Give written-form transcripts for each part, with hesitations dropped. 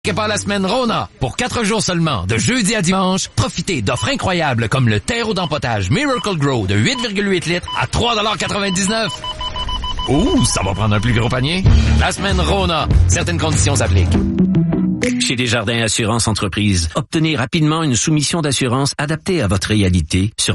Que par la semaine Rona, pour 4 jours seulement, de jeudi à dimanche, profitez d'offres incroyables comme le terreau d'empotage Miracle Grow de 8,8 litres à 3,99 $. Ouh, ça va prendre un plus gros panier. La semaine Rona, certaines conditions s'appliquent. Chez Desjardins Assurance Entreprise, obtenez rapidement une soumission d'assurance adaptée à votre réalité sur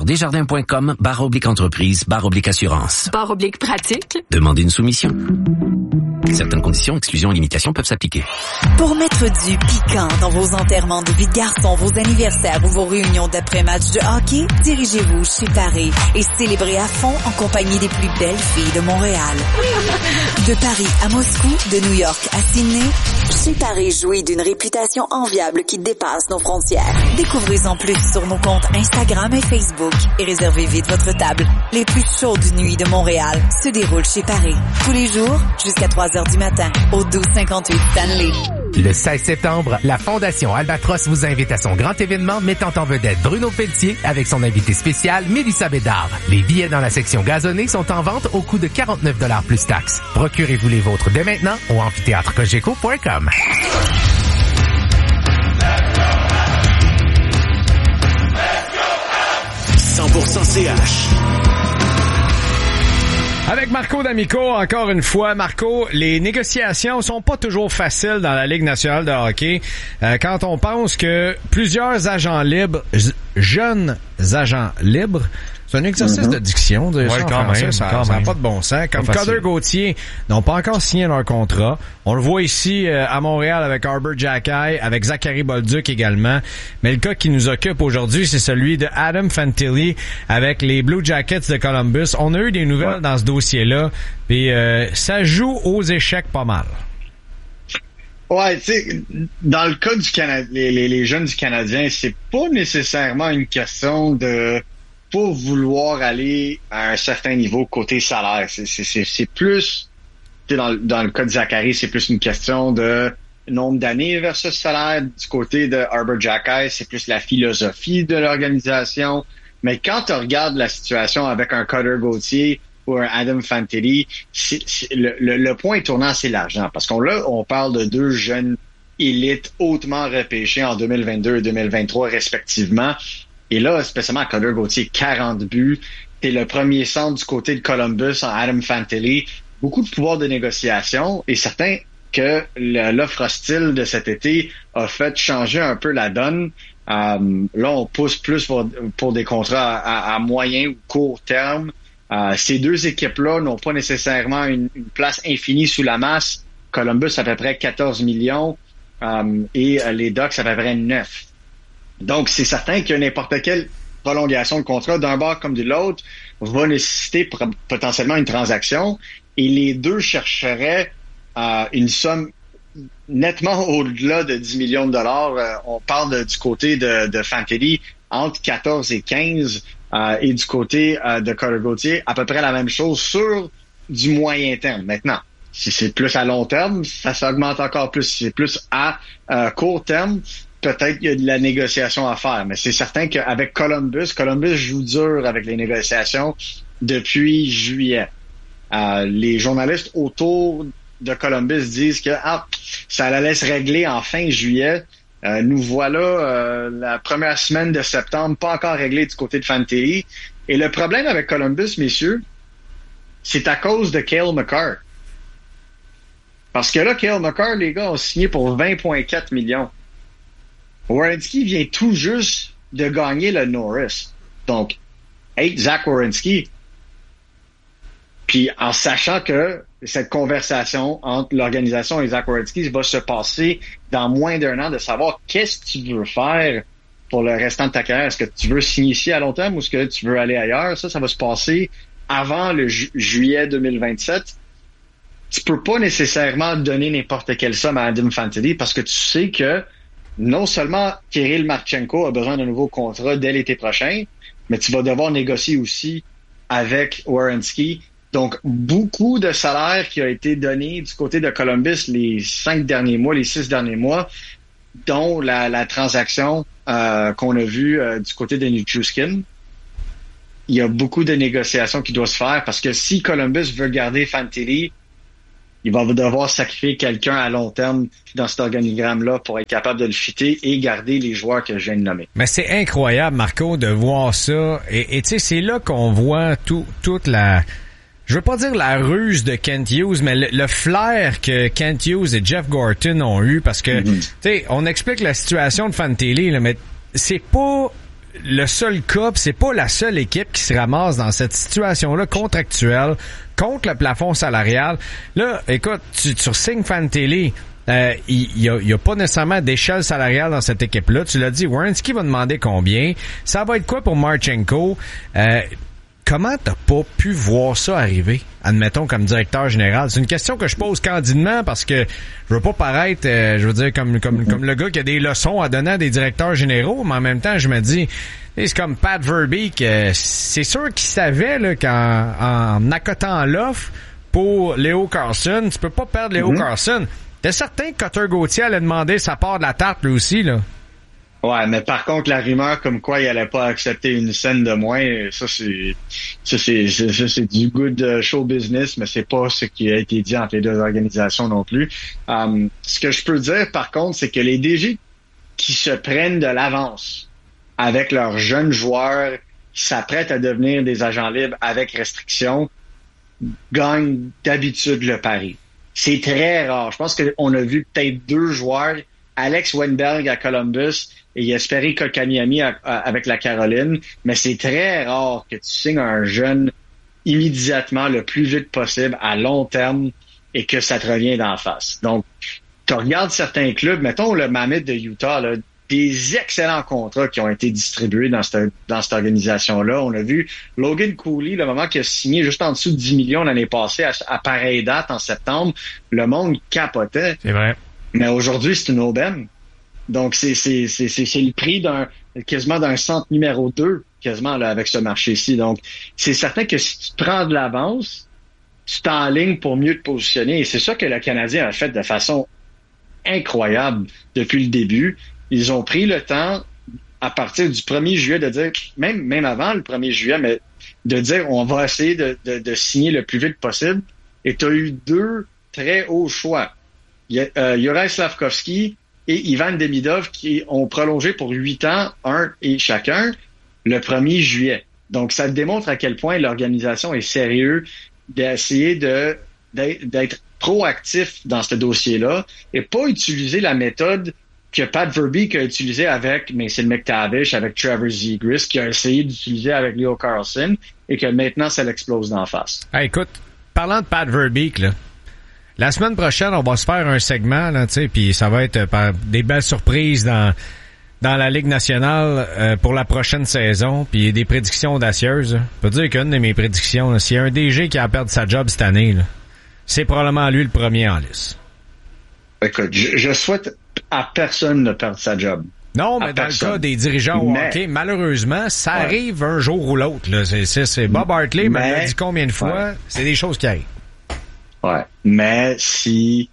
desjardins.com/entreprise/assurance. /pratique. Demandez une soumission. Certaines conditions, exclusions et limitations peuvent s'appliquer. Pour mettre du piquant dans vos enterrements de vie de garçon, vos anniversaires ou vos réunions d'après-match de hockey, dirigez-vous chez Paris et célébrez à fond en compagnie des plus belles filles de Montréal. De Paris à Moscou, de New York à Sydney, chez Paris jouit d'une réputation enviable qui dépasse nos frontières. Découvrez-en plus sur nos comptes Instagram et Facebook et réservez vite votre table. Les plus chaudes nuits de Montréal se déroulent chez Paris. Tous les jours, jusqu'à 3h du matin, au 1258 Stanley. Le 16 septembre, la Fondation Albatros vous invite à son grand événement mettant en vedette Bruno Pelletier avec son invité spécial Mélissa Bédard. Les billets dans la section gazonnée sont en vente au coût de 49 $ plus taxes. Procurez-vous les vôtres dès maintenant au amphithéâtrecogeco.com. 100% CH. Avec Marco D'Amico, encore une fois. Marco, les négociations sont pas toujours faciles dans la Ligue nationale de hockey. Quand on pense que plusieurs agents libres, jeunes agents libres, c'est un exercice de diction. De ça, quand français, même. Ça n'a pas de bon sens. Comme Cutter Gauthier n'ont pas encore signé leur contrat. On le voit ici à Montréal avec Arbor Xhekaj, avec Zachary Bolduc également. Mais le cas qui nous occupe aujourd'hui, c'est celui de Adam Fantilli avec les Blue Jackets de Columbus. On a eu des nouvelles dans ce dossier-là. Puis ça joue aux échecs pas mal. Ouais, tu sais, dans le cas du Canada, les jeunes du Canadien, c'est pas nécessairement une question de pas vouloir aller à un certain niveau côté salaire. C'est plus, dans le cas de Zachary, c'est plus une question de nombre d'années versus salaire. Du côté de Arbor Xhekaj, c'est plus la philosophie de l'organisation. Mais quand tu regardes la situation avec un Cutter Gauthier ou un Adam Fantilli, le point tournant, c'est l'argent. Parce on parle de deux jeunes élites hautement repêchés en 2022 et 2023 respectivement. Et là, spécialement Cutter Gauthier, 40 buts. T'es le premier centre du côté de Columbus en Adam Fantilli. Beaucoup de pouvoir de négociation et certain que l'offre hostile de cet été a fait changer un peu la donne. Là, on pousse plus pour des contrats à moyen ou court terme. Ces deux équipes-là n'ont pas nécessairement une place infinie sous la masse. Columbus à peu près 14 millions et les Ducks à peu près 9. Donc, c'est certain que n'importe quelle prolongation de contrat d'un bord comme de l'autre va nécessiter potentiellement une transaction et les deux chercheraient une somme nettement au-delà de 10 millions de dollars. On parle du côté de Fantilli entre 14 et 15 et du côté de Cutter Gauthier à peu près la même chose sur du moyen terme. Maintenant, si c'est plus à long terme, ça s'augmente encore plus. Si c'est plus à court terme, peut-être qu'il y a de la négociation à faire, mais c'est certain qu'avec Columbus joue dur avec les négociations depuis juillet. Les journalistes autour de Columbus disent que ça la laisse régler en fin juillet. Nous voilà la première semaine de septembre, pas encore réglée du côté de Fantilli. Et le problème avec Columbus, messieurs, c'est à cause de Cale Makar. Parce que là, Cale Makar, les gars, ont signé pour 20,4 millions. Werenski vient tout juste de gagner le Norris. Donc, Zach Werenski. Puis en sachant que cette conversation entre l'organisation et Zach Werenski va se passer dans moins d'un an, de savoir qu'est-ce que tu veux faire pour le restant de ta carrière. Est-ce que tu veux signer ici à long terme ou est-ce que tu veux aller ailleurs? Ça va se passer avant le juillet 2027. Tu peux pas nécessairement donner n'importe quelle somme à Adam Fantilli parce que tu sais que non seulement Kirill Marchenko a besoin d'un nouveau contrat dès l'été prochain, mais tu vas devoir négocier aussi avec Werenski. Donc, beaucoup de salaire qui a été donné du côté de Columbus les 6 derniers mois, dont la transaction qu'on a vue du côté de Nichushkin. Il y a beaucoup de négociations qui doivent se faire parce que si Columbus veut garder Fantilli, il va devoir sacrifier quelqu'un à long terme dans cet organigramme-là pour être capable de le fitter et garder les joueurs que je viens de nommer. Mais c'est incroyable, Marco, de voir ça. Et tu sais, c'est là qu'on voit toute la... Je veux pas dire la ruse de Kent Hughes, mais le flair que Kent Hughes et Jeff Gorton ont eu, parce que, tu sais, on explique la situation de Fantilli, là, mais c'est pas le seul cas, c'est pas la seule équipe qui se ramasse dans cette situation-là contractuelle contre le plafond salarial. Là, écoute, tu signes Fantilli, il y a pas nécessairement d'échelle salariale dans cette équipe-là. Tu l'as dit, Werenski va demander combien. Ça va être quoi pour Marchenko? Comment t'as pas pu voir ça arriver, admettons, comme directeur général? C'est une question que je pose candidement parce que je veux pas paraître, je veux dire, comme le gars qui a des leçons à donner à des directeurs généraux, mais en même temps, je me dis, c'est comme Pat Verbeek, c'est sûr qu'il savait là, qu'en accotant l'offre pour Leo Carlsson, tu peux pas perdre Leo Carlsson. T'es certain que Cutter Gauthier allait demander sa part de la tarte lui aussi, là? Ouais, mais par contre, la rumeur comme quoi il allait pas accepter une scène de moins, ça c'est du good show business, mais c'est pas ce qui a été dit entre les deux organisations non plus. Ce que je peux dire, par contre, c'est que les DG qui se prennent de l'avance avec leurs jeunes joueurs qui s'apprêtent à devenir des agents libres avec restriction gagnent d'habitude le pari. C'est très rare. Je pense qu'on a vu peut-être 2 joueurs, Alex Wennberg à Columbus et Jesperi Kotkaniemi avec la Caroline, mais c'est très rare que tu signes un jeune immédiatement le plus vite possible à long terme et que ça te revient d'en face. Donc, tu regardes certains clubs, mettons le Mammoth de Utah, là, des excellents contrats qui ont été distribués dans cette organisation-là. On a vu Logan Cooley, le moment qu'il a signé juste en dessous de 10 millions l'année passée à pareille date en septembre, le monde capotait. C'est vrai. Mais aujourd'hui, c'est une aubaine. Donc, c'est le prix quasiment d'un centre numéro 2, quasiment, là, avec ce marché-ci. Donc, c'est certain que si tu prends de l'avance, tu t'enlignes pour mieux te positionner. Et c'est ça que le Canadien a fait de façon incroyable depuis le début. Ils ont pris le temps, à partir du 1er juillet, de dire, même avant le 1er juillet, mais de dire, on va essayer de signer le plus vite possible. Et tu as eu 2 très hauts choix. Juraj Slafkovský et Ivan Demidov qui ont prolongé pour 8 ans, un et chacun, le 1er juillet. Donc, ça démontre à quel point l'organisation est sérieuse d'essayer d'être proactif dans ce dossier-là et pas utiliser la méthode que Pat Verbeek a utilisée avec Mason McTavish, avec Trevor Zegras, qui a essayé d'utiliser avec Leo Carlsson et que maintenant, ça l'explose d'en face. Hey, écoute, parlant de Pat Verbeek, là, la semaine prochaine, on va se faire un segment, là, tu sais, puis ça va être par des belles surprises dans la Ligue nationale pour la prochaine saison, puis des prédictions audacieuses. Je peux dire qu'une de mes prédictions, là, s'il y a un DG qui a perdu sa job cette année, là, c'est probablement lui le premier en liste. Écoute, je souhaite à personne de perdre sa job. Non, mais dans le cas des dirigeants au hockey, malheureusement, ça arrive un jour ou l'autre. Là. C'est Bob Hartley m'a dit combien de fois, c'est des choses qui arrivent. Ouais, mais si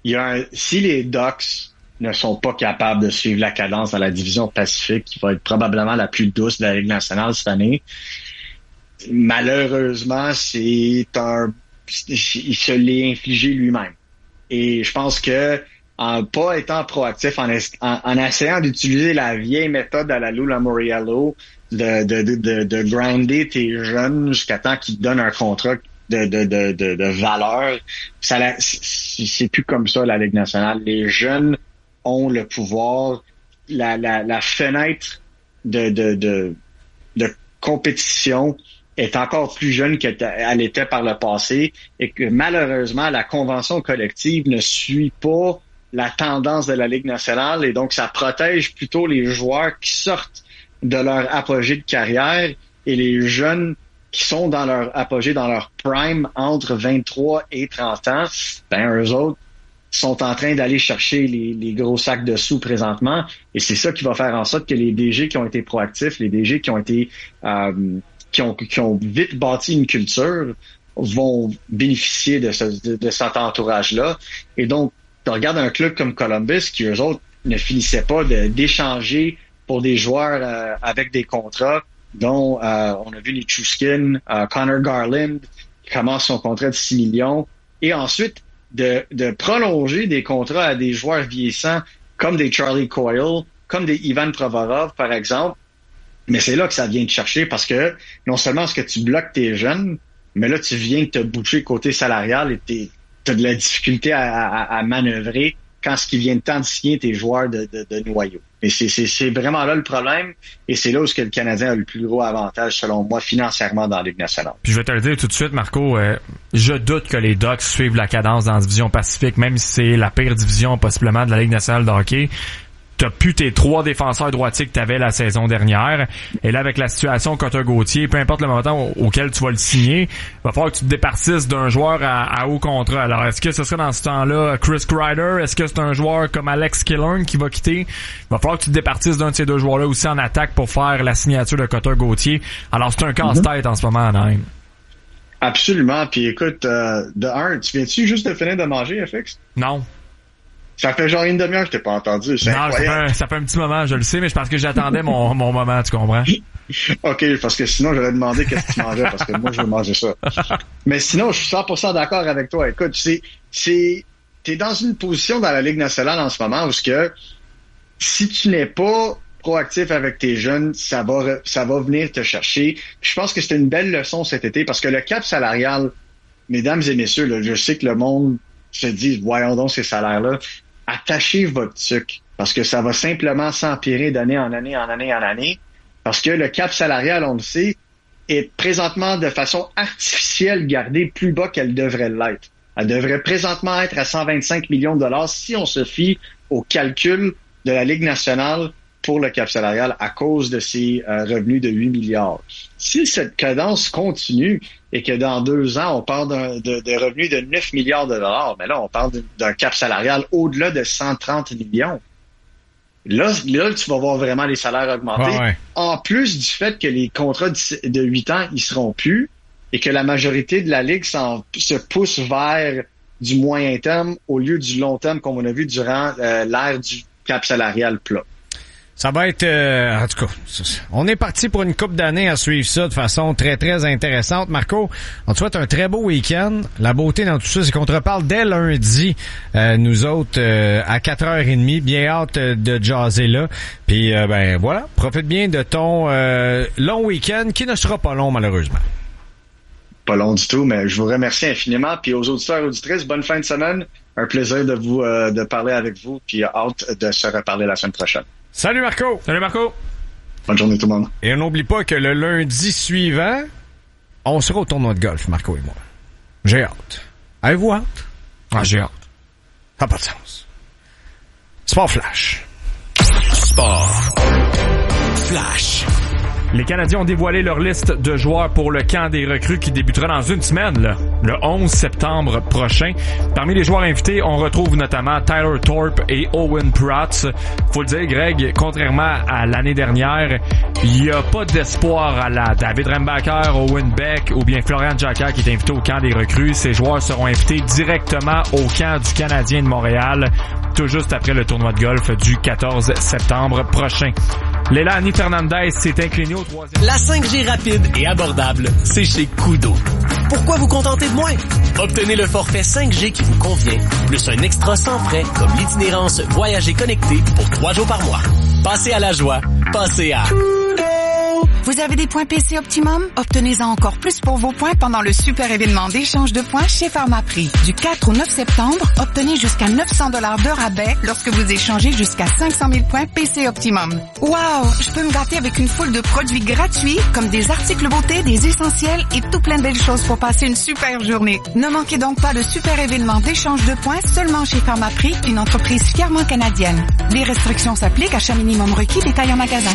les Ducks ne sont pas capables de suivre la cadence dans la division Pacifique, qui va être probablement la plus douce de la Ligue nationale cette année, malheureusement, il se l'est infligé lui-même. Et je pense que en pas étant proactif, en essayant d'utiliser la vieille méthode à la Lou Lamoriello de grinder tes jeunes jusqu'à temps qu'ils te donnent un contrat de valeur, c'est plus comme ça la Ligue nationale. Les jeunes ont le pouvoir, la fenêtre de compétition est encore plus jeune qu'elle était par le passé et que malheureusement la convention collective ne suit pas la tendance de la Ligue nationale et donc ça protège plutôt les joueurs qui sortent de leur apogée de carrière et les jeunes qui sont dans leur apogée, dans leur prime entre 23 et 30 ans, eux autres sont en train d'aller chercher les gros sacs de sous présentement et c'est ça qui va faire en sorte que les DG qui ont été proactifs, les DG qui ont été qui ont vite bâti une culture vont bénéficier de cet entourage-là. Et donc, tu regardes un club comme Columbus qui, eux autres, ne finissaient pas d'échanger pour des joueurs avec des contrats, dont on a vu Nichushkin, Connor Garland, qui commence son contrat de 6 millions. Et ensuite, de prolonger des contrats à des joueurs vieillissants comme des Charlie Coyle, comme des Ivan Provorov, par exemple. Mais c'est là que ça vient te chercher parce que non seulement est-ce que tu bloques tes jeunes, mais là, tu viens de te boucher côté salarial et t'as de la difficulté à manœuvrer quand ce qui vient de temps de signer tes joueurs de noyau. Et c'est vraiment là le problème, et c'est là où le Canadien a le plus gros avantage, selon moi, financièrement dans la Ligue nationale. Puis je vais te le dire tout de suite, Marco, je doute que les Ducks suivent la cadence dans la division Pacifique, même si c'est la pire division possiblement de la Ligue nationale de hockey. T'as plus tes 3 défenseurs droitiers que t'avais la saison dernière. Et là, avec la situation Cotter-Gauthier, peu importe le montant auquel tu vas le signer, va falloir que tu te départisses d'un joueur à haut contrat. Alors, est-ce que ce serait dans ce temps-là Chris Kreider? Est-ce que c'est un joueur comme Alex Killorn qui va quitter? Il va falloir que tu te départisses d'un de ces deux joueurs-là aussi en attaque pour faire la signature de Cotter-Gauthier. Alors, c'est un casse-tête en ce moment, Anaheim. Absolument. Puis écoute, tu viens-tu juste de finir de manger, FX? Non. Ça fait genre une demi-heure que je t'ai pas entendu. C'est incroyable. Ça fait un petit moment, je le sais, mais c'est parce que j'attendais mon moment, tu comprends? OK, parce que sinon, j'aurais demandé qu'est-ce que tu mangeais, parce que moi, je veux manger ça. Mais sinon, je suis 100% d'accord avec toi. Écoute, t'es dans une position dans la Ligue nationale en ce moment où si tu n'es pas proactif avec tes jeunes, ça va venir te chercher. Puis je pense que c'était une belle leçon cet été, parce que le cap salarial, mesdames et messieurs, là, je sais que le monde se dit, voyons donc ces salaires-là. Attachez votre tuque, parce que ça va simplement s'empirer d'année en année, parce que le cap salarial, on le sait, est présentement de façon artificielle gardé plus bas qu'elle devrait l'être. Elle devrait présentement être à 125 millions de dollars si on se fie au calcul de la Ligue nationale pour le cap salarial à cause de ses revenus de 8 milliards. Si cette cadence continue et que dans 2 ans, on parle de revenus de 9 milliards de dollars, mais là, on parle d'un cap salarial au-delà de 130 millions. Là, tu vas voir vraiment les salaires augmenter. Ouais. En plus du fait que les contrats de 8 ans, ils seront plus et que la majorité de la Ligue se pousse vers du moyen terme au lieu du long terme comme on a vu durant l'ère du cap salarial plat. Ça va être, en tout cas, on est parti pour une couple d'années à suivre ça de façon très, très intéressante. Marco, on te souhaite un très beau week-end. La beauté dans tout ça, c'est qu'on te reparle dès lundi, nous autres, à 4h30. Bien hâte de jaser là. Puis, voilà, profite bien de ton long week-end qui ne sera pas long, malheureusement. Pas long du tout, mais je vous remercie infiniment. Puis aux auditeurs et auditrices, bonne fin de semaine. Un plaisir de parler avec vous, puis hâte de se reparler la semaine prochaine. Salut Marco! Salut Marco! Bonne journée tout le monde. Et on n'oublie pas que le lundi suivant, on sera au tournoi de golf, Marco et moi. J'ai hâte. Avez-vous hâte? Ah, j'ai hâte. Ça n'a pas de sens. Sport Flash. Sport Flash. Les Canadiens ont dévoilé leur liste de joueurs pour le camp des recrues qui débutera dans une semaine, le 11 septembre prochain. Parmi les joueurs invités, on retrouve notamment Tyler Thorpe et Owen Pratt. Faut le dire, Greg, contrairement à l'année dernière, il n'y a pas d'espoir à la David Rembacher, Owen Beck ou bien Florian Jacquard qui est invité au camp des recrues. Ces joueurs seront invités directement au camp du Canadien de Montréal, tout juste après le tournoi de golf du 14 septembre prochain. Leilani Fernandez s'est incliné au 3e. La 5G rapide et abordable, c'est chez Koodo. Pourquoi vous contenter de moins? Obtenez le forfait 5G qui vous convient, plus un extra sans frais comme l'itinérance Voyager connecté pour 3 jours par mois. Passez à la joie, passez à... Vous avez des points PC Optimum? Obtenez-en encore plus pour vos points pendant le super événement d'échange de points chez Pharmaprix. Du 4 au 9 septembre, obtenez jusqu'à 900 $ de rabais lorsque vous échangez jusqu'à 500 000 points PC Optimum. Wow! Je peux me gâter avec une foule de produits gratuits comme des articles beauté, des essentiels et tout plein de belles choses pour passer une super journée. Ne manquez donc pas le super événement d'échange de points seulement chez Pharmaprix, une entreprise fièrement canadienne. Les restrictions s'appliquent, achat minimum requis, détail en magasin.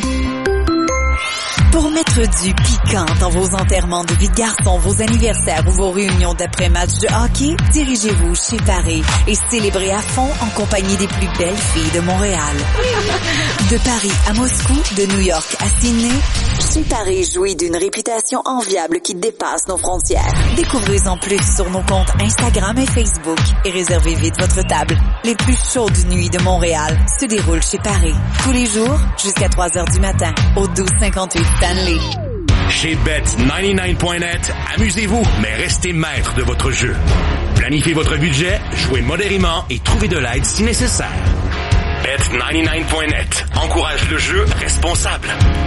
Pour mettre du piquant dans vos enterrements de vie de garçon, vos anniversaires ou vos réunions d'après-match de hockey, dirigez-vous chez Paris et célébrez à fond en compagnie des plus belles filles de Montréal. De Paris à Moscou, de New York à Sydney, chez Paris jouit d'une réputation enviable qui dépasse nos frontières. Découvrez-en plus sur nos comptes Instagram et Facebook et réservez vite votre table. Les plus chaudes nuits de Montréal se déroulent chez Paris. Tous les jours, jusqu'à 3h du matin, au 1258 Stanley. Chez Bet99.net, amusez-vous, mais restez maître de votre jeu. Planifiez votre budget, jouez modérément et trouvez de l'aide si nécessaire. Bet99.net encourage le jeu responsable.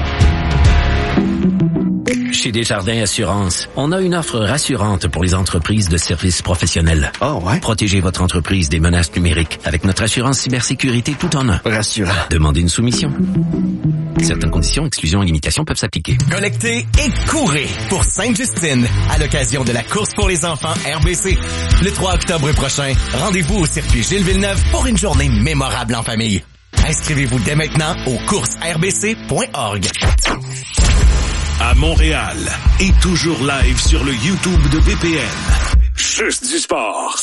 Chez Desjardins Assurance, on a une offre rassurante pour les entreprises de services professionnels. Oh ouais? Protégez votre entreprise des menaces numériques avec notre assurance cybersécurité tout en un. Rassurant. Demandez une soumission. Certaines conditions, exclusions et limitations peuvent s'appliquer. Connectez et courez pour Sainte-Justine à l'occasion de la course pour les enfants RBC. Le 3 octobre prochain, rendez-vous au circuit Gilles Villeneuve pour une journée mémorable en famille. Inscrivez-vous dès maintenant au coursesrbc.org. À Montréal et toujours live sur le YouTube de BPM. Juste du sport.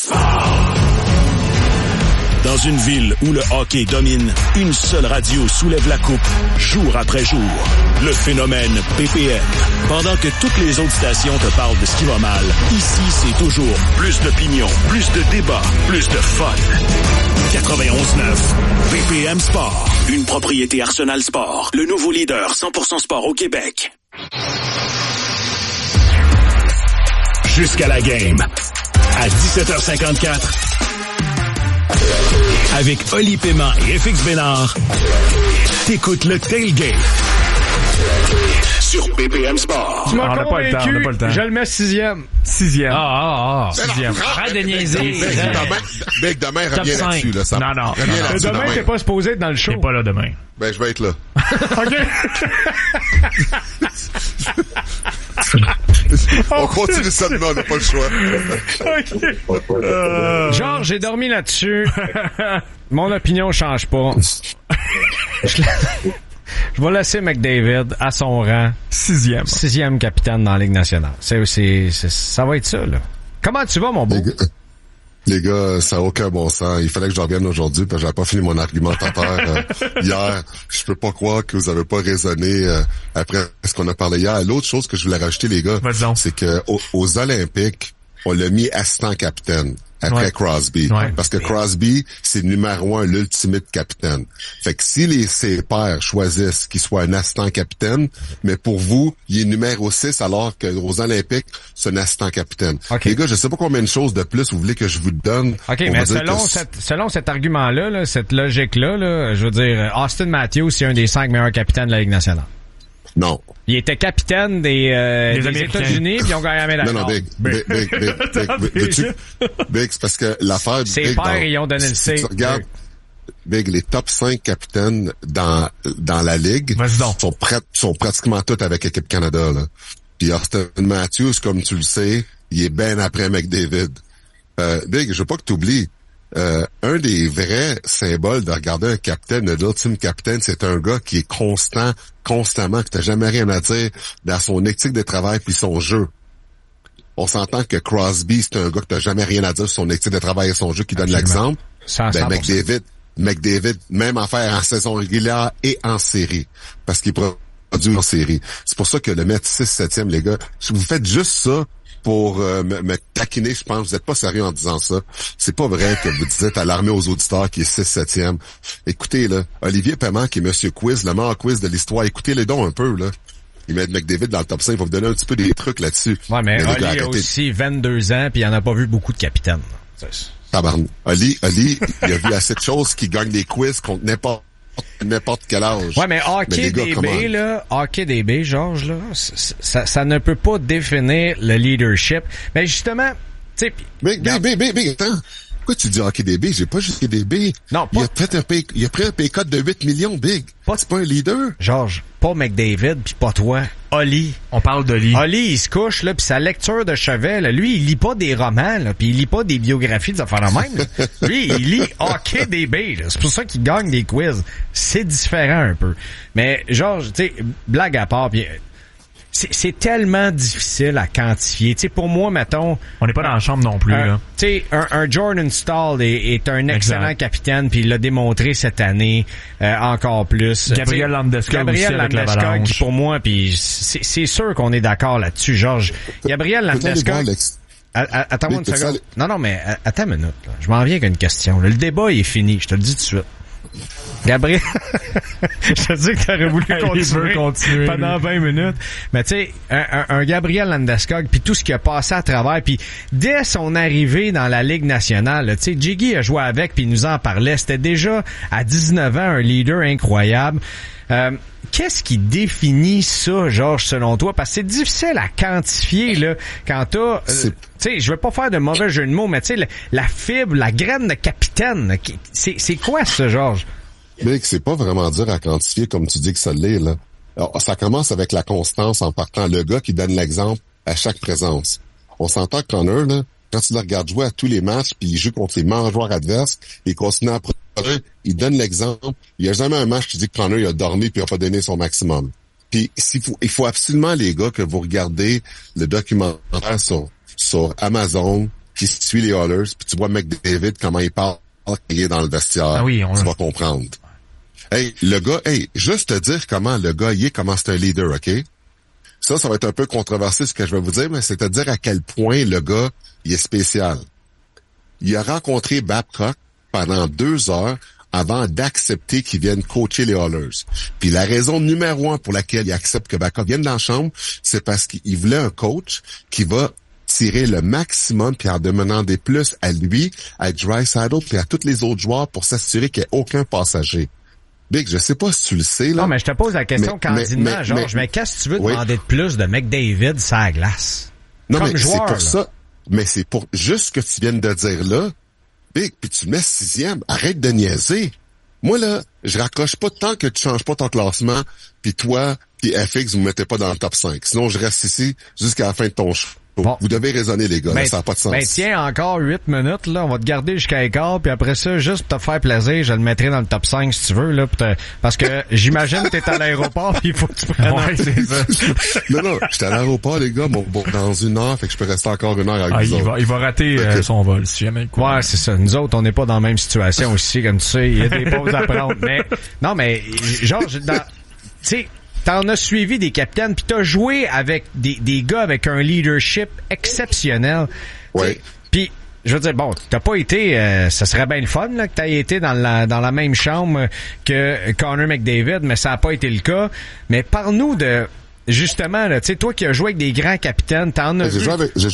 Dans une ville où le hockey domine, une seule radio soulève la coupe, jour après jour. Le phénomène BPM. Pendant que toutes les autres stations te parlent de ce qui va mal, ici c'est toujours plus d'opinions, plus de débats, plus de fun. 91.9 BPM Sport. Une propriété Arsenal Sport. Le nouveau leader 100% sport au Québec. Jusqu'à la game. À 17h54. Avec Oli Paiement et FX Bénard, t'écoutes le Tailgate sur BPM Sport. Tu m'as convaincu, je le mets 6e. 6e. Sixième. Arrête de niaiser. Mec, demain, reviens là-dessus, là. Ça Non. Demain, t'es pas supposé être dans le show. T'es pas là demain. Ben, je vais être là. OK. On continue ça demain, on n'a pas le choix. OK. Genre, j'ai dormi là-dessus. Mon opinion change pas. Je vais laisser McDavid à son rang. 6e capitaine dans la Ligue nationale. Ça va être ça, là. Comment tu vas, mon beau? Les gars, ça n'a aucun bon sens. Il fallait que je revienne aujourd'hui parce que j'avais pas fini mon argumentateur hier. Je peux pas croire que vous avez pas raisonné après ce qu'on a parlé hier. L'autre chose que je voulais rajouter, les gars, c'est que aux Olympiques, on l'a mis assistant capitaine après Crosby. Parce que Crosby, c'est le numéro 1, l'ultimate capitaine. Fait que si ses pairs choisissent qu'il soit un assistant capitaine, mais pour vous, il est numéro 6 alors qu'aux Olympiques, c'est un assistant capitaine. Les gars, je sais pas combien de choses de plus vous voulez que je vous donne. OK, mais selon cet argument-là, là, cette logique-là, là, je veux dire, Austin Matthews, c'est un des 5 meilleurs capitaines de la Ligue nationale. Non. Il était capitaine des États-Unis, puis ils ont gagné la médaille. Non, Big, c'est parce que l'affaire du Ses pères, ils ont donné le C. Si tu regardes, Big, les top 5 capitaines dans la Ligue sont pratiquement tous avec l'équipe Canada, là. Puis Austin Matthews, comme tu le sais, il est bien après McDavid. Big, je veux pas que tu oublies. Un des vrais symboles de regarder un capitaine, de l'ultime capitaine, c'est un gars qui est constamment, que t'as jamais rien à dire dans son éthique de travail puis son jeu. On s'entend que Crosby, c'est un gars que t'as jamais rien à dire sur son éthique de travail et son jeu qui donne l'exemple. Ben, McDavid, même affaire en saison régulière et en série. Parce qu'il produit en série. C'est pour ça que le mettre 6-7e, les gars, si vous faites juste ça, pour me taquiner, je pense. Vous n'êtes pas sérieux en disant ça. C'est pas vrai que vous dites à l'armée aux auditeurs qui est 6-7e. Écoutez, là, Olivier Paiement, qui est Monsieur Quiz, le meilleur quiz de l'histoire, écoutez-les donc un peu, là. Il met McDavid dans le top 5, il va vous donner un petit peu des trucs là-dessus. Ouais, mais Oli a aussi 22 ans, puis il en a pas vu beaucoup de capitaines. Oli, il a vu assez de choses qui gagnent des quiz contre n'importe quel âge. Ouais, mais Hockey DB, Georges, là, ça ne peut pas définir le leadership. Mais justement, tu sais... Big, attends. Pourquoi tu dis Hockey DB? J'ai pas juste DB. Non, pas... Il a pris un pay cut de 8 millions, Big. C'est pas un leader. Georges, pas McDavid, pis pas toi. Oli. On parle d'Oli. Oli, il se couche, là, pis sa lecture de chevet, là, lui, il lit pas des romans, là, pis il lit pas des biographies des affaires de même, là. Lui, il lit Hockey DB, là. C'est pour ça qu'il gagne des quiz. C'est différent un peu. Mais, Georges, tu sais, blague à part, pis... C'est tellement difficile à quantifier. Tu sais, pour moi, mettons... On n'est pas dans la chambre non plus, là. Tu sais, un Jordan Staal est un excellent capitaine, puis il l'a démontré cette année encore plus. Gabriel Landeskog qui pour moi, puis c'est sûr qu'on est d'accord là-dessus, Georges. Gabriel Landeskog... Attends-moi une seconde. Non, mais attends une minute. Là. Je m'en viens avec une question. Là. Le débat est fini, je te le dis tout de suite. Gabriel, je te dis que t'aurais voulu continuer pendant 20 minutes. Mais tu sais, un Gabriel Landeskog, puis tout ce qui a passé à travers, puis dès son arrivée dans la Ligue nationale, tu sais, Jiggy a joué avec, puis il nous en parlait. C'était déjà à 19 ans un leader incroyable. Qu'est-ce qui définit ça, Georges, selon toi? Parce que c'est difficile à quantifier, là, quand t'as... tu sais, je veux pas faire de mauvais jeu de mots, mais tu sais, la fibre, la graine de capitaine, c'est quoi ça, Georges? Mais c'est pas vraiment dur à quantifier comme tu dis que ça l'est, là. Alors, ça commence avec la constance en partant. Le gars qui donne l'exemple à chaque présence. On s'entend que Connor, là, quand tu le regardes jouer à tous les matchs, puis il joue contre les meilleurs joueurs adverses, il continue à produire, il donne l'exemple. Il y a jamais un match qui dit que Connor il a dormi puis il a pas donné son maximum. Puis il faut absolument, les gars, que vous regardez le documentaire sur Amazon qui suit les Oilers, puis tu vois McDavid comment il parle quand il est dans le vestiaire. Ah oui, tu vas comprendre. Hey, le gars, juste te dire comment le gars il est, comment c'est un leader, OK? Ça va être un peu controversé ce que je vais vous dire, mais c'est à dire à quel point le gars, il est spécial. Il a rencontré Babcock pendant 2 heures avant d'accepter qu'il vienne coacher les Oilers. Puis la raison numéro 1 pour laquelle il accepte que Babcock vienne dans la chambre, c'est parce qu'il voulait un coach qui va tirer le maximum puis en demander plus à lui, à Draisaitl puis à tous les autres joueurs pour s'assurer qu'il n'y ait aucun passager. Big, je sais pas si tu le sais, là. Non, mais je te pose la question candidement, Georges. Mais qu'est-ce que tu veux demander de plus de McDavid sur la glace? Non, comme mais joueur, c'est pour là. ça. Mais c'est pour juste ce que tu viens de dire là. Big, puis tu mets 6e. Arrête de niaiser. Moi, là, je raccroche pas tant que tu changes pas ton classement, puis toi, puis FX, vous me mettez pas dans le top 5. Sinon, je reste ici jusqu'à la fin de ton show. Bon. Vous devez raisonner, les gars. Là, ça n'a pas de sens. Ben, tiens, encore 8 minutes, là. On va te garder jusqu'à quart, puis après ça, juste pour te faire plaisir, je le mettrai dans le top 5 si tu veux, là. Parce que j'imagine que t'es à l'aéroport, puis il faut que tu prennes c'est ça. Non, j'étais à l'aéroport, les gars, dans 1 heure, fait que je peux rester encore 1 heure avec vous autres. Il va rater son vol, si jamais. Ouais, c'est ça. Nous autres, on n'est pas dans la même situation aussi, comme tu sais. Il y a des pauses à prendre. Mais, non, mais, Georges, tu sais, t'en as suivi des capitaines, puis t'as joué avec des gars avec un leadership exceptionnel. Oui. Puis, je veux dire, bon, t'as pas été, ça serait bien le fun là, que t'aies été dans la même chambre que Connor McDavid, mais ça a pas été le cas. Mais parle-nous de, justement, là, tu sais, toi qui as joué avec des grands capitaines, t'en as vu... J'ai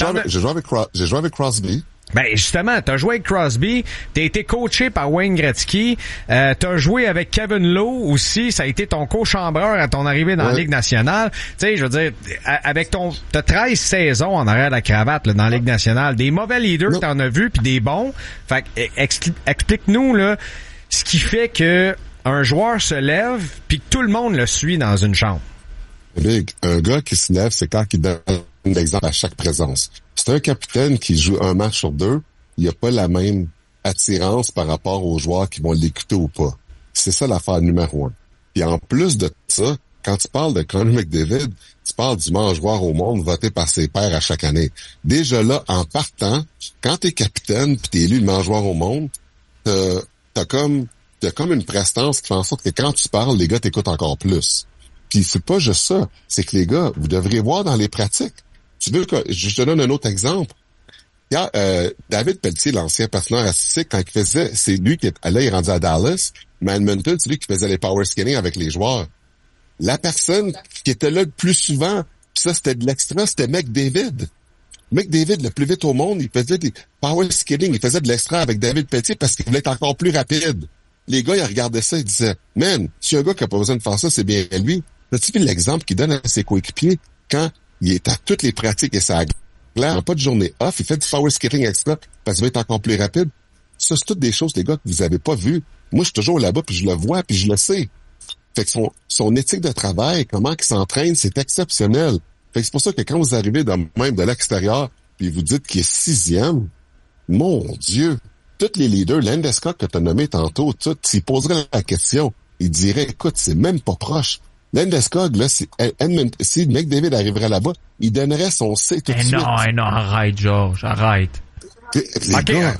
joué avec Crosby. Ben justement, t'as joué avec Crosby, t'as été coaché par Wayne Gretzky, t'as joué avec Kevin Lowe aussi, ça a été ton co-chambreur à ton arrivée dans la Ligue nationale. Tu sais, je veux dire, avec t'as 13 saisons en arrière de la cravate là, dans la Ligue nationale, des mauvais leaders t'en as vu puis des bons. Fait explique-nous là ce qui fait que un joueur se lève puis que tout le monde le suit dans une chambre. Big, un gars qui se lève, c'est quand il donne l'exemple à chaque présence. C'est un capitaine qui joue un match sur 2, il n'y a pas la même attirance par rapport aux joueurs qui vont l'écouter ou pas. C'est ça l'affaire numéro 1. Puis en plus de ça, quand tu parles de Connor McDavid, tu parles du meilleur joueur au monde voté par ses pairs à chaque année. Déjà là, en partant, quand t'es capitaine puis t'es élu le meilleur joueur au monde, t'as comme une prestance qui fait en sorte que quand tu parles, les gars t'écoutent encore plus. Puis c'est pas juste ça, c'est que les gars, vous devriez voir dans les pratiques. Tu veux que je te donne un autre exemple? David Pelletier, l'ancien patineur artistique, quand il faisait, c'est lui qui là, il est rendu à Dallas, mais à Edmonton, c'est lui qui faisait les power skating avec les joueurs. La personne qui était là le plus souvent, pis ça c'était de l'extra, c'était McDavid. McDavid, le plus vite au monde, il faisait des power skating, il faisait de l'extra avec David Pelletier parce qu'il voulait être encore plus rapide. Les gars, ils regardaient ça, ils disaient, man, si un gars qui a pas besoin de faire ça, c'est bien lui. As-tu vu l'exemple qu'il donne à ses coéquipiers quand il est à toutes les pratiques et ça n'a pas de journée off, il fait du power skating extra parce qu'il va être encore plus rapide. Ça, c'est toutes des choses, les gars, que vous avez pas vues. Moi, je suis toujours là-bas, puis je le vois, puis je le sais. Fait que son éthique de travail, comment il s'entraîne, c'est exceptionnel. Fait que c'est pour ça que quand vous arrivez même de l'extérieur, puis vous dites qu'il est 6e, mon Dieu, tous les leaders, Landeskog que tu as nommé tantôt, s'il poserait la question, il dirait, écoute, c'est même pas proche. Landeskog, là, si McDavid arriverait là-bas, il donnerait son C tout de suite. Non, arrête, Georges, arrête. Les gars,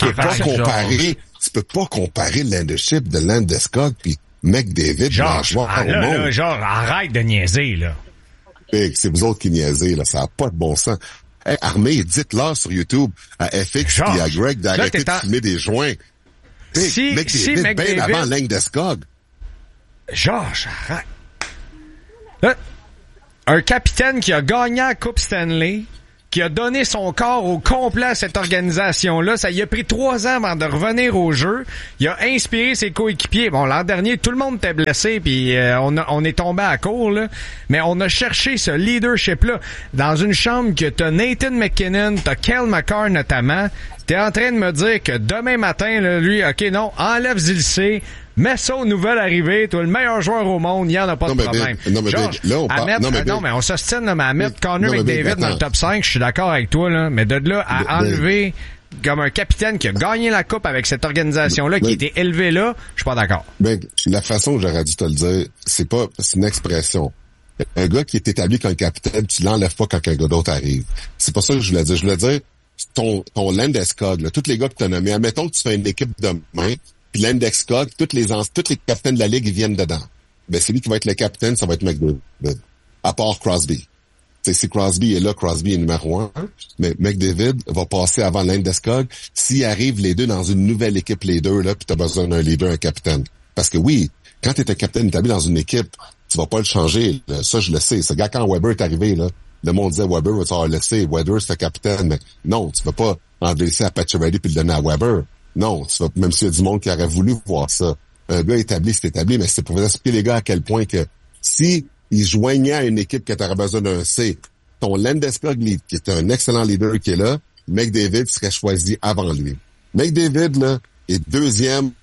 tu peux pas comparer le leadership de Landeskog puis McDavid. Georges, arrête de niaiser, là. C'est vous autres qui niaisez, là, ça a pas de bon sens. Hey, Armée, dites-leur sur YouTube à FX et à Greg d'arrêter de fumer des joints. Si McDavid bien avant Landeskog. Georges, arrête. Là, un capitaine qui a gagné la Coupe Stanley, qui a donné son corps au complet à cette organisation-là. Ça y a pris 3 ans avant de revenir au jeu. Il a inspiré ses coéquipiers. Bon, l'an dernier, tout le monde était blessé, puis on est tombé à court, là. Mais on a cherché ce leadership-là dans une chambre que t'as Nathan McKinnon, t'as Cale Makar notamment. T'es en train de me dire que demain matin, là, lui, OK, non, enlève Zilsé, mets ça aux nouvelles arrivées, toi, le meilleur joueur au monde, il n'y en a pas de problème. Mais on s'ostine, là, mais à mettre Connor McDavid dans le top 5, je suis d'accord avec toi, là, mais de là à enlever comme un capitaine qui a gagné la coupe avec cette organisation-là, qui était élevé là, je suis pas d'accord. La façon que j'aurais dû te le dire, c'est une expression. Un gars qui est établi comme capitaine, tu l'enlèves pas quand un gars d'autre arrive. C'est pas ça que je voulais dire. Je voulais dire, ton Landeskog, là, tous les gars que tu as nommés, admettons que tu fais une équipe de main, puis Landeskog, tous les capitaines de la ligue, ils viennent dedans. Ben, c'est lui qui va être le capitaine, ça va être McDavid. À part Crosby. T'sais, si Crosby est là, Crosby est numéro 1. Mais McDavid va passer avant Landeskog s'ils arrivent les deux dans une nouvelle équipe, les deux, là, puis t'as besoin d'un leader, un capitaine. Parce que oui, quand t'es un capitaine établi dans une équipe, tu vas pas le changer. Là. Ça, je le sais. Ce gars, quand Weber est arrivé, là, le monde disait Weber va te laisser. Weber, c'est le capitaine. Mais non, tu vas pas enlever ça à Pacioretty puis le donner à Weber. Non, tu vas, même s'il y a du monde qui aurait voulu voir ça. Un gars établi, c'est établi, mais c'est pour vous expliquer les gars à quel point que si il joignait à une équipe qui aurait besoin d'un C, ton Landeskog, qui est un excellent leader qui est là, McDavid serait choisi avant lui. McDavid, là, est deuxième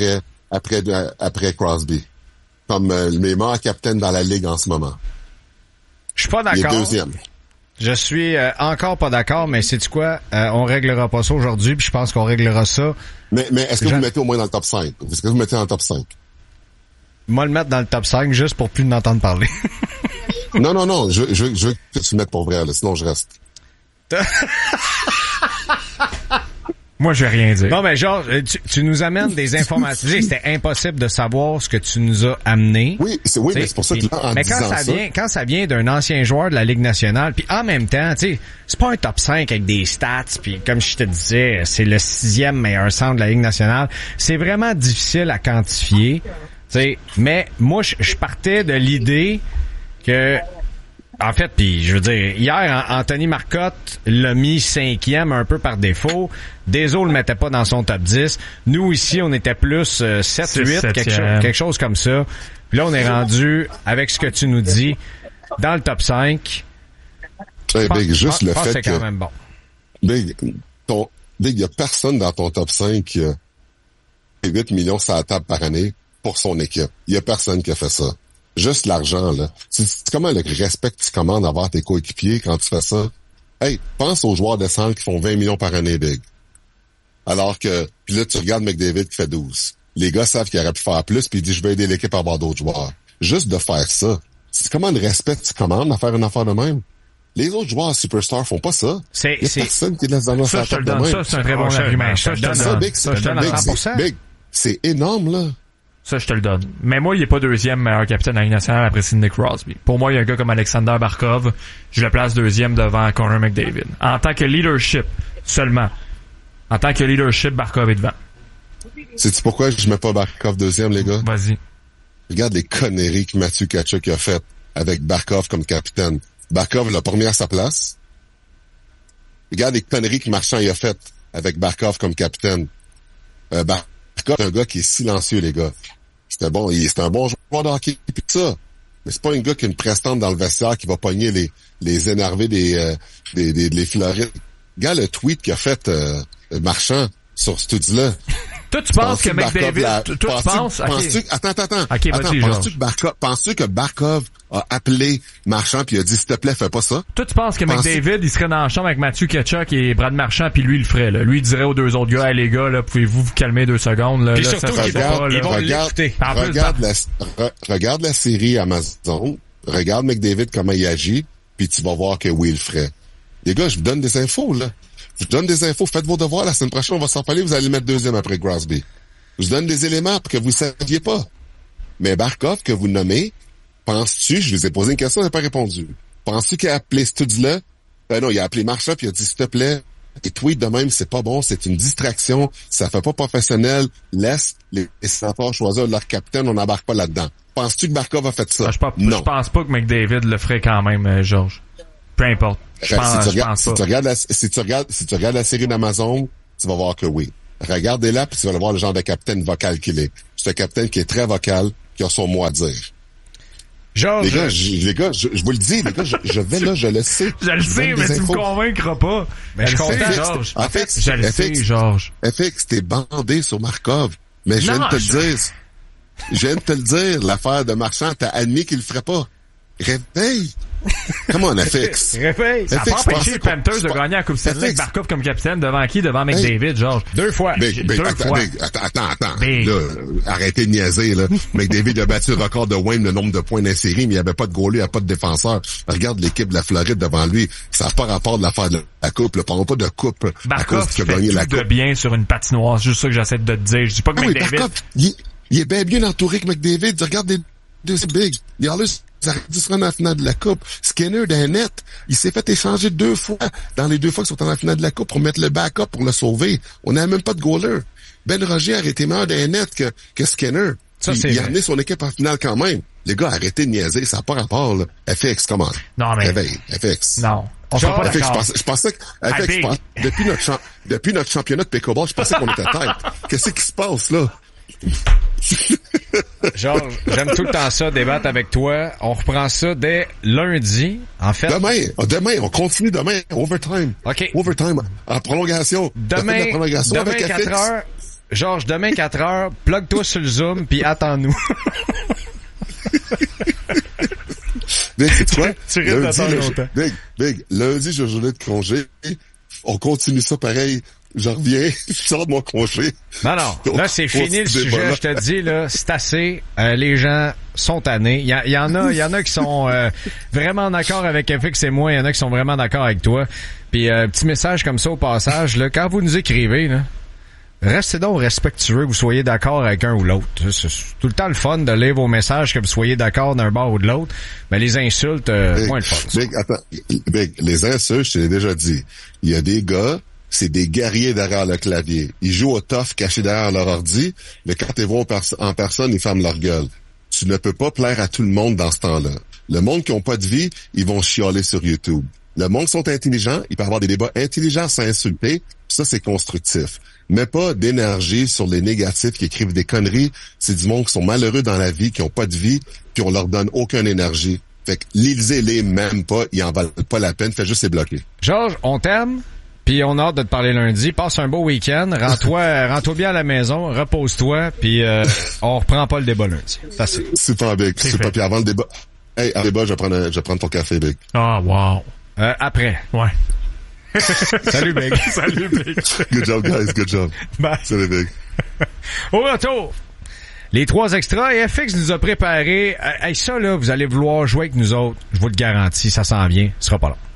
après Crosby. Comme le meilleur capitaine dans la ligue en ce moment. Je suis pas d'accord. Il est deuxième. Je suis encore pas d'accord, mais sais-tu quoi? On réglera pas ça aujourd'hui, puis je pense qu'on réglera ça. Mais est-ce que vous le mettez au moins dans le top 5? Est-ce que vous le mettez dans le top 5? Moi, le mettre dans le top 5 juste pour plus n'entendre parler. Non. Je veux que tu le mettes pour vrai, là, sinon je reste. Moi, je vais rien dire. Non, mais genre, tu nous amènes des informations. C'était impossible de savoir ce que tu nous as amené. Oui, mais c'est pour ça que là, mais quand ça vient d'un ancien joueur de la Ligue nationale, puis en même temps, tu sais, c'est pas un top 5 avec des stats, puis comme je te disais, c'est le 6e meilleur centre de la Ligue nationale. C'est vraiment difficile à quantifier. Tu sais, mais moi, je partais de l'idée que en fait, puis je veux dire, hier, Anthony Marcotte l'a mis 5e un peu par défaut. Deso le mettait pas dans son top 10. Nous, ici, on était plus 7-8, quelque chose comme ça. Puis là, on est rendu, avec ce que tu nous dis, dans le top 5. Big, juste le fait c'est que... quand même bon. Big, il y a personne dans ton top 5 qui a 8 millions sur la table par année pour son équipe. Il y a personne qui a fait ça. Juste l'argent, là. C'est comment le respect que tu commandes à avoir tes coéquipiers quand tu fais ça? Hey, pense aux joueurs de centre qui font 20 millions par année, Big. Alors que, puis là, tu regardes McDavid qui fait 12. Les gars savent qu'il aurait pu faire plus, puis il dit, je vais aider l'équipe à avoir d'autres joueurs. Juste de faire ça. C'est comment le respect que tu commandes à faire une affaire de même? Les autres joueurs superstars font pas ça. Il y a personne qui laisse dans leur table de même. Ça, c'est un très bon argument. Ça, je te le donne à 100%. Big, c'est énorme, là. Ça, je te le donne. Mais moi, il est pas deuxième meilleur capitaine de la Ligue nationale après Sidney Crosby. Pour moi, il y a un gars comme Alexander Barkov. Je le place deuxième devant Connor McDavid. En tant que leadership, seulement. En tant que leadership, Barkov est devant. Sais-tu pourquoi je mets pas Barkov deuxième, les gars? Vas-y. Regarde les conneries que Mathieu Tkachuk a faites avec Barkov comme capitaine. Barkov l'a pas mis à sa place. Regarde les conneries que Marchand a faites avec Barkov comme capitaine. Barkov est un gars qui est silencieux, les gars. C'est un bon joueur de hockey, pis ça. Mais c'est pas un gars qui a une prestante dans le vestiaire qui va pogner les énervés des Florides. Regarde le tweet qu'a fait Marchand sur ce tweet-là. Toi, tu penses que McDavid... Penses-tu que Barkov a appelé Marchand puis a dit, s'il te plaît, fais pas ça? Toi, tu penses que McDavid, il serait dans la chambre avec Mathieu Tkachuk et Brad Marchand puis lui, il le ferait, là. Lui, il dirait aux deux autres gars, hey, les gars, là, pouvez-vous vous calmer 2 secondes, là. Puis là, surtout, regarde la série Amazon, regarde McDavid comment il agit, puis tu vas voir que oui, il le ferait. Les gars, je vous donne des infos, là. Je vous donne des infos. Faites vos devoirs. La semaine prochaine, on va s'en parler. Vous allez le mettre deuxième après Crosby. Je vous donne des éléments pour que vous ne saviez pas. Mais Barkov, que vous nommez, penses-tu, je vous ai posé une question, il n'a pas répondu. Penses-tu qu'il a appelé ce là? Ben non, il a appelé Marchand puis il a dit, s'il te plaît, et tweet de même, c'est pas bon, c'est une distraction, ça fait pas professionnel, laisse les sénateurs choisir leur capitaine, on n'embarque pas là-dedans. Penses-tu que Barkov a fait ça? Non. Je pense pas que McDavid le ferait quand même, Georges. Peu importe. Si tu regardes la série d'Amazon, tu vas voir que oui. Regardez-la, puis tu vas voir le genre de capitaine vocal qu'il est. C'est un capitaine qui est très vocal, qui a son mot à dire. Georges. Les gars, je vous le dis, les gars, je vais là, je le sais. Je le sais, mais tu me convaincras pas. Mais je suis content, Georges. Je le sais, Georges. FX, t'es bandé sur Markov. Mais je viens de te le dire, l'affaire de Marchand, t'as admis qu'il le ferait pas. Réveille! Comment on FX? Réveille! Ça n'a pas empêché les Panthers de gagner la Coupe Stanley avec Barkov comme capitaine devant qui? Devant McDavid, Georges. 2 fois. Attends. Là, arrêtez de niaiser, là. McDavid a battu le record de Wayne, le nombre de points d'insérie, mais il n'y avait pas de goalie, il n'y avait pas de défenseur. Regarde l'équipe de la Floride devant lui. Ça n'a pas rapport de l'affaire de la Coupe, là. Parlons pas de Coupe. Barkov fait gagné la Coupe. De bien sur une patinoire. C'est juste ça que j'essaie de te dire. Je dis pas que McDavid... Barkov, il est bien entouré que McDavid. Regarde les deux big. Il a ça aurait dû se rendre en finale de la Coupe. Skinner d'un net, il s'est fait échanger 2 fois dans les 2 fois qu'ils sont en finale de la Coupe pour mettre le backup pour le sauver. On n'a même pas de goaler. Ben Roger a été meilleur d'un net que Skinner. Ça, il a amené son équipe en finale quand même. Les gars, arrêtez de niaiser, ça n'a pas rapport, là. FX, comment? Non, mais... Réveille, FX. Non. On sera pas d'accord. Je pensais que, FX, depuis notre championnat de pickleball, je pensais qu'on était tête. Qu'est-ce qui se passe, là? Georges, j'aime tout le temps ça, débattre avec toi. On reprend ça dès lundi, en fait. Demain, on continue demain, overtime. OK. Overtime, en prolongation. Demain 4 heures. Georges, demain 4 heures, plug-toi sur le Zoom, puis attends-nous. Big, c'est quoi? Tu risques d'attendre longtemps. Big, lundi, j'ai journée de congé. On continue ça pareil. Je reviens, je sors de mon congé. Non, là, c'est fini le sujet, je te dis, là, c'est assez. Les gens sont tannés. Il y en a qui sont vraiment d'accord avec FX et moi, il y en a qui sont vraiment d'accord avec toi. Puis, petit message comme ça au passage, là, quand vous nous écrivez, là, restez donc respectueux que vous soyez d'accord avec un ou l'autre. C'est tout le temps le fun de lire vos messages, que vous soyez d'accord d'un bord ou de l'autre. Mais les insultes, moins le fun. Big, les insultes, je t'ai déjà dit. Il y a des gars, c'est des guerriers derrière le clavier. Ils jouent au tough cachés derrière leur ordi, mais quand ils vont en personne, ils ferment leur gueule. Tu ne peux pas plaire à tout le monde dans ce temps-là. Le monde qui n'a pas de vie, ils vont chialer sur YouTube. Le monde qui sont intelligents, ils peuvent avoir des débats intelligents sans insulter, ça c'est constructif. Mais pas d'énergie sur les négatifs qui écrivent des conneries. C'est du monde qui sont malheureux dans la vie, qui n'ont pas de vie, puis on leur donne aucune énergie. Fait que lisez-les même pas, ils en valent pas la peine, faites juste les bloquer. Georges, on t'aime. Puis on a hâte de te parler lundi. Passe un beau week-end. Rends-toi bien à la maison. Repose-toi. Puis on reprend pas le débat lundi. C'est pas Big. C'est pas. Puis avant le débat, avant le débat, je vais prendre ton café, Big. Ah, wow. Après. Ouais. Salut, Big. Salut, Big. Good job, guys. Good job. Bye. Salut, Big. Au retour, les 3 extras. Et FX nous a préparé. Ça, là, vous allez vouloir jouer avec nous autres. Je vous le garantis. Ça s'en vient. Ce sera pas long.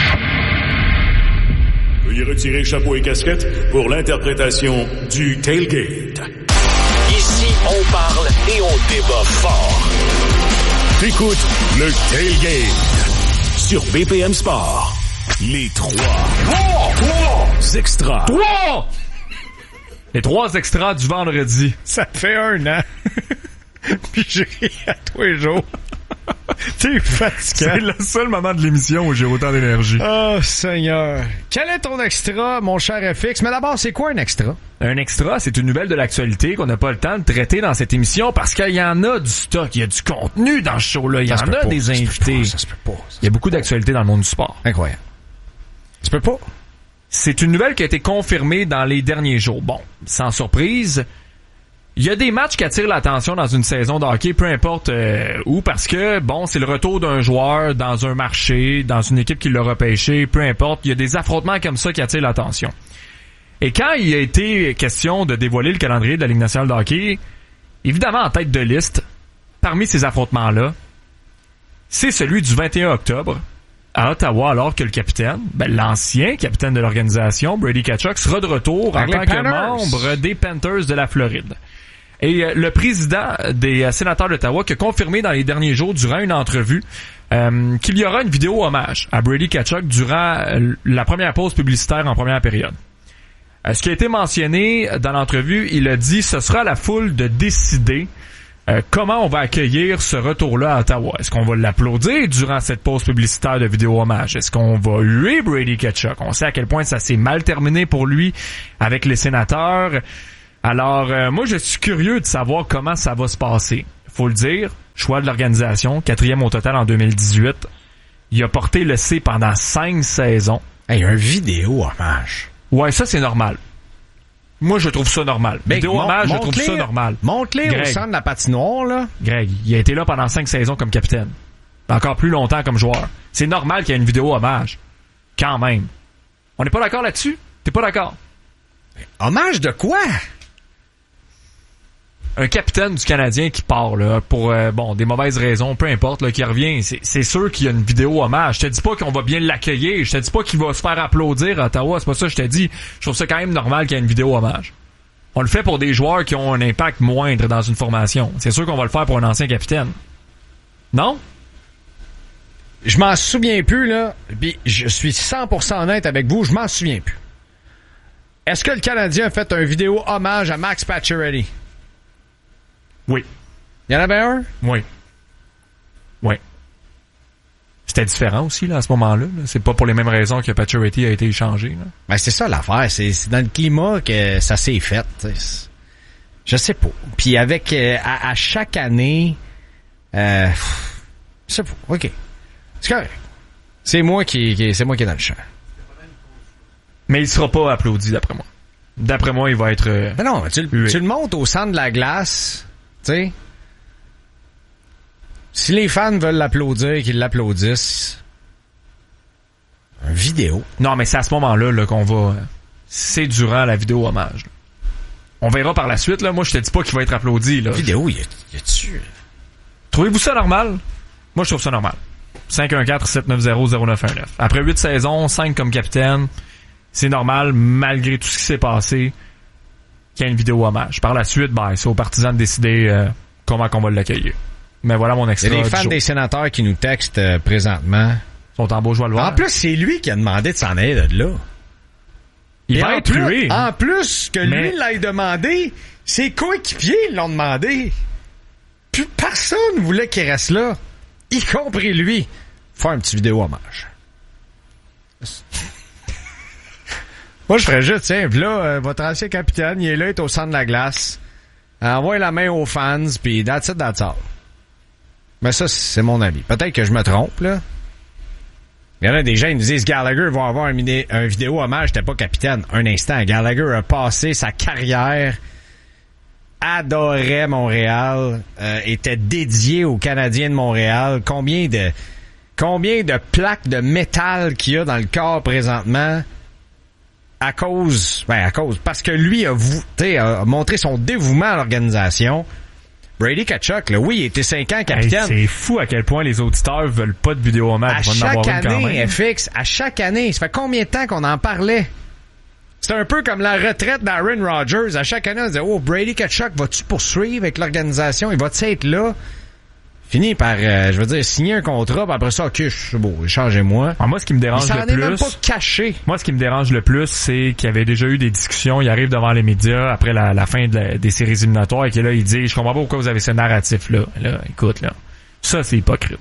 Veuillez retirer chapeau et casquette pour l'interprétation du Tailgate. Ici, on parle et on débat fort. T'écoutes le Tailgate sur BPM Sport. Les 3 extras. 3! Les 3 extras du vendredi. Ça fait 1 an. Puis je ris à tous les jours. T'es fatiguant. C'est le seul moment de l'émission où j'ai autant d'énergie. Oh, Seigneur. Quel est ton extra, mon cher FX? Mais d'abord, c'est quoi un extra? Un extra, c'est une nouvelle de l'actualité qu'on n'a pas le temps de traiter dans cette émission parce qu'il y en a du stock, il y a du contenu dans ce show-là, il y en a des invités. Ça se peut pas. Il y a beaucoup d'actualités dans le monde du sport. Incroyable. Tu peux pas? C'est une nouvelle qui a été confirmée dans les derniers jours. Bon, sans surprise, il y a des matchs qui attirent l'attention dans une saison de hockey, peu importe où, parce que, bon, c'est le retour d'un joueur dans un marché, dans une équipe qui l'a repêché, peu importe. Il y a des affrontements comme ça qui attirent l'attention. Et quand il a été question de dévoiler le calendrier de la Ligue nationale de hockey, évidemment, en tête de liste, parmi ces affrontements-là, c'est celui du 21 octobre, à Ottawa, alors que le capitaine, l'ancien capitaine de l'organisation, Brady Tkachuk, sera de retour en tant que membre des Panthers de la Floride. Et le président des sénateurs d'Ottawa qui a confirmé dans les derniers jours, durant une entrevue, qu'il y aura une vidéo hommage à Brady Tkachuk durant la première pause publicitaire en première période. Ce qui a été mentionné dans l'entrevue, il a dit ce sera à la foule de décider comment on va accueillir ce retour-là à Ottawa. Est-ce qu'on va l'applaudir durant cette pause publicitaire de vidéo hommage? Est-ce qu'on va huer Brady Tkachuk? On sait à quel point ça s'est mal terminé pour lui avec les sénateurs. Alors, moi, je suis curieux de savoir comment ça va se passer. Faut le dire, choix de l'organisation, 4e au total en 2018. Il a porté le C pendant 5 saisons. Hey, un vidéo hommage. Ouais, ça, c'est normal. Moi, je trouve ça normal. Vidéo hommage, je trouve ça normal. Monte-les au centre de la patinoire, là. Greg, il a été là pendant 5 saisons comme capitaine. Encore plus longtemps comme joueur. C'est normal qu'il y ait une vidéo hommage. Quand même. On n'est pas d'accord là-dessus? T'es pas d'accord? Hommage de quoi? Un capitaine du Canadien qui part là pour des mauvaises raisons, peu importe, là, qui revient, c'est sûr qu'il y a une vidéo hommage. Je te dis pas qu'on va bien l'accueillir, je te dis pas qu'il va se faire applaudir à Ottawa, c'est pas ça que je te dis. Je trouve ça quand même normal qu'il y ait une vidéo hommage. On le fait pour des joueurs qui ont un impact moindre dans une formation. C'est sûr qu'on va le faire pour un ancien capitaine. Non? Je m'en souviens plus, là, puis je suis 100% honnête avec vous, je m'en souviens plus. Est-ce que le Canadien a fait un vidéo hommage à Max Pacioretty? Oui. Il y en avait un? Oui. Oui. C'était différent aussi, là, à ce moment-là. Là. C'est pas pour les mêmes raisons que Pacioretty a été échangé. Là. Ben, c'est ça l'affaire. C'est dans le climat que ça s'est fait. T'sais. Je sais pas. Puis avec, à chaque année, je sais pas. OK. C'est correct. C'est moi qui est dans le champ. Mais il sera pas applaudi, d'après moi. D'après moi, il va être... Mais non, tu le montes au centre de la glace... Tu sais, si les fans veulent l'applaudir, qu'ils l'applaudissent. Une vidéo. Non, mais c'est à ce moment-là là, qu'on va... C'est durant la vidéo hommage. Là. On verra par la suite. Là. Moi, je te dis pas qu'il va être applaudi. Là. Vidéo, y a-tu... Trouvez-vous ça normal? Moi, je trouve ça normal. 514-790-0919. Après 8 saisons, 5 comme capitaine, c'est normal, malgré tout ce qui s'est passé, qu'il y a une vidéo hommage. Par la suite, c'est aux partisans de décider comment qu'on va l'accueillir. Mais voilà mon extra. Il y a des fans des sénateurs qui nous textent présentement. Ils sont en beau joie de voir. En plus, c'est lui qui a demandé de s'en aller de là. Il va être tué. En plus que lui l'ait demandé, ses coéquipiers l'ont demandé. Plus personne voulait qu'il reste là, y compris lui. Faire un petit vidéo hommage. Moi, je ferais juste, tiens, là, votre ancien capitaine, il est là, il est au centre de la glace. Envoie la main aux fans, puis that's it, that's all. Mais ça, c'est mon avis. Peut-être que je me trompe, là. Il y en a des gens qui nous disent Gallagher va avoir un vidéo hommage, j'étais pas capitaine. Un instant, Gallagher a passé sa carrière, adorait Montréal, était dédié aux Canadiens de Montréal. Combien de plaques de métal qu'il y a dans le corps présentement? Parce que lui a montré son dévouement à l'organisation. Brady Tkachuk, là, oui, il était 5 ans capitaine. C'est fou à quel point les auditeurs veulent pas de vidéo hommage. À chaque année, FX, à chaque année. Ça fait combien de temps qu'on en parlait? C'est un peu comme la retraite d'Aaron Rodgers. À chaque année, on se disait, Brady Tkachuk, vas-tu poursuivre avec l'organisation? Il va-tu être là? Fini par, signer un contrat, puis après ça, OK, c'est beau, changez-moi. Moi, ce qui me dérange le plus... même pas caché. Moi, ce qui me dérange le plus, c'est qu'il y avait déjà eu des discussions. Il arrive devant les médias après la fin des séries éliminatoires et que là, il dit, je comprends pas pourquoi vous avez ce narratif-là. Là, écoute, là. Ça, c'est hypocrite.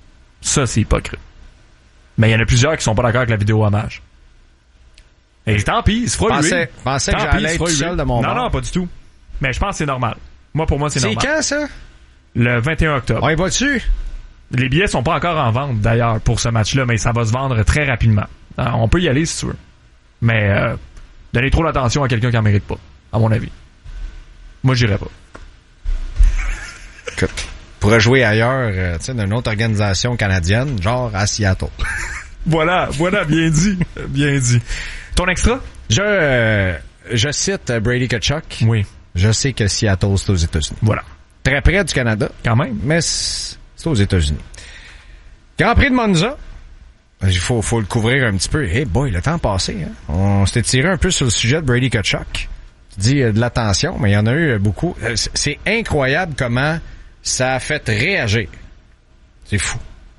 Mais il y en a plusieurs qui sont pas d'accord avec la vidéo hommage. Et tant pis, il se fera lui. Pensais que j'allais être seul de mon bord. Non, pas du tout. Mais je pense que c'est normal. Pour moi, c'est normal. C'est quand, ça? Le 21 octobre. On y va dessus? Les billets sont pas encore en vente, d'ailleurs, pour ce match-là, mais ça va se vendre très rapidement. Alors, on peut y aller, si tu veux. Mais donnez trop d'attention à quelqu'un qui en mérite pas, à mon avis. Moi, j'irai pas. Écoute, pourrait jouer ailleurs, tu sais, d'une autre organisation canadienne, genre à Seattle. Voilà, bien dit. Bien dit. Ton extra? Je cite Brady Tkachuk. Oui. Je sais que Seattle, c'est aux États-Unis. Voilà. Très près du Canada. Quand même. Mais c'est aux États-Unis. Grand Prix de Monza. Il faut le couvrir un petit peu. Hey boy, le temps passé. Hein? On s'était tiré un peu sur le sujet de Brady Tkachuk. Tu dis de l'attention, mais il y en a eu beaucoup. C'est incroyable comment ça a fait réagir. C'est fou.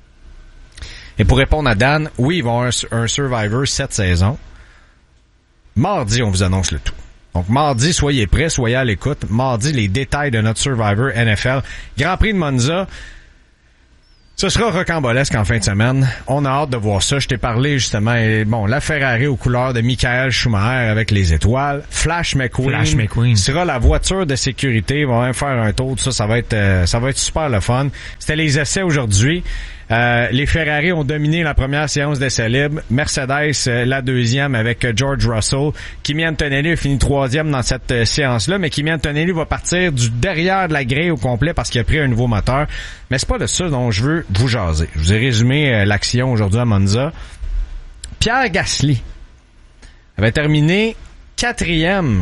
Et pour répondre à Dan, oui, il va y avoir un Survivor cette saison. Mardi, on vous annonce le tout. Donc, mardi, soyez prêts, soyez à l'écoute. Mardi, les détails de notre Survivor NFL. Grand Prix de Monza. Ce sera rocambolesque en fin de semaine. On a hâte de voir ça. Je t'ai parlé, justement, la Ferrari aux couleurs de Michael Schumacher avec les étoiles. Flash McQueen sera la voiture de sécurité. Il va même faire un tour. Ça va être super le fun. C'était les essais aujourd'hui. Les Ferrari ont dominé la première séance d'essais libres. Mercedes, la deuxième avec George Russell. Kimi Antonelli a fini troisième dans cette séance-là, mais Kimi Antonelli va partir du derrière de la grille au complet parce qu'il a pris un nouveau moteur. Mais c'est pas de ça dont je veux vous jaser. Je vous ai résumé l'action aujourd'hui à Monza. Pierre Gasly avait terminé 4e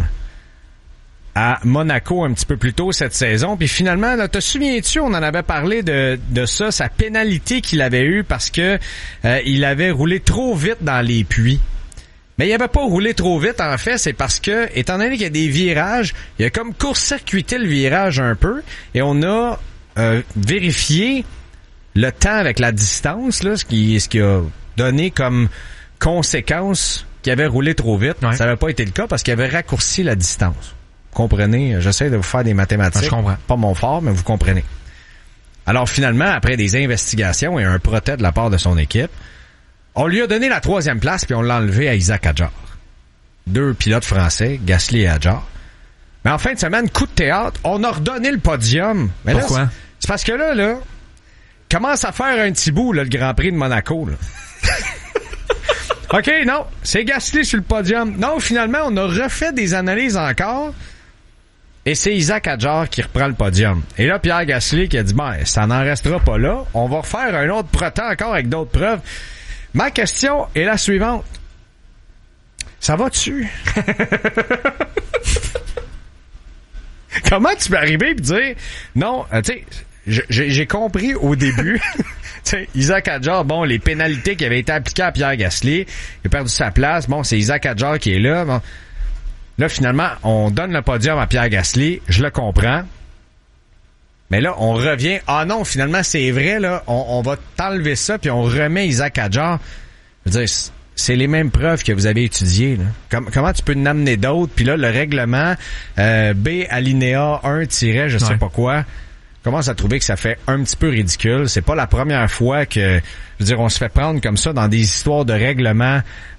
à Monaco un petit peu plus tôt cette saison. Puis finalement, là, te souviens-tu, on en avait parlé de ça, sa pénalité qu'il avait eue parce que il avait roulé trop vite dans les puits. Mais il avait pas roulé trop vite, en fait, c'est parce que, étant donné qu'il y a des virages, il a comme court-circuité le virage un peu, et on a vérifié le temps avec la distance, là, ce qui a donné comme conséquence qu'il avait roulé trop vite. Ouais. Ça n'avait pas été le cas parce qu'il avait raccourci la distance. Comprenez, j'essaie de vous faire des mathématiques. Je comprends. Pas mon fort, mais vous comprenez. Alors finalement, après des investigations et un protêt de la part de son équipe, on lui a donné la 3e place puis on l'a enlevé à Isaac Hadjar. 2 pilotes français, Gasly et Hadjar. Mais en fin de semaine, coup de théâtre, on a redonné le podium. Mais pourquoi? Là, c'est parce que là, commence à faire un petit bout, là, le Grand Prix de Monaco, là. OK, non, c'est Gasly sur le podium. Non, finalement, on a refait des analyses encore. Et c'est Isaac Hadjar qui reprend le podium. Et là, Pierre Gasly qui a dit, ça n'en restera pas là. On va refaire un autre protêt encore avec d'autres preuves. Ma question est la suivante. Ça va-tu? Comment tu peux arriver et dire, non, tu sais, j'ai compris au début, tu sais, Isaac Hadjar, les pénalités qui avaient été appliquées à Pierre Gasly, il a perdu sa place, c'est Isaac Hadjar qui est là, bon. Là, finalement, on donne le podium à Pierre Gasly. Je le comprends. Mais là, on revient. Ah non, finalement, c'est vrai, là. On va t'enlever ça, puis on remet Isaac Hadjar. Je veux dire, c'est les mêmes preuves que vous avez étudiées, là. Comment tu peux en amener d'autres? Puis là, le règlement B, alinéa 1, je sais pas quoi, commence à trouver que ça fait un petit peu ridicule. C'est pas la première fois que, je veux dire, on se fait prendre comme ça dans des histoires de règlement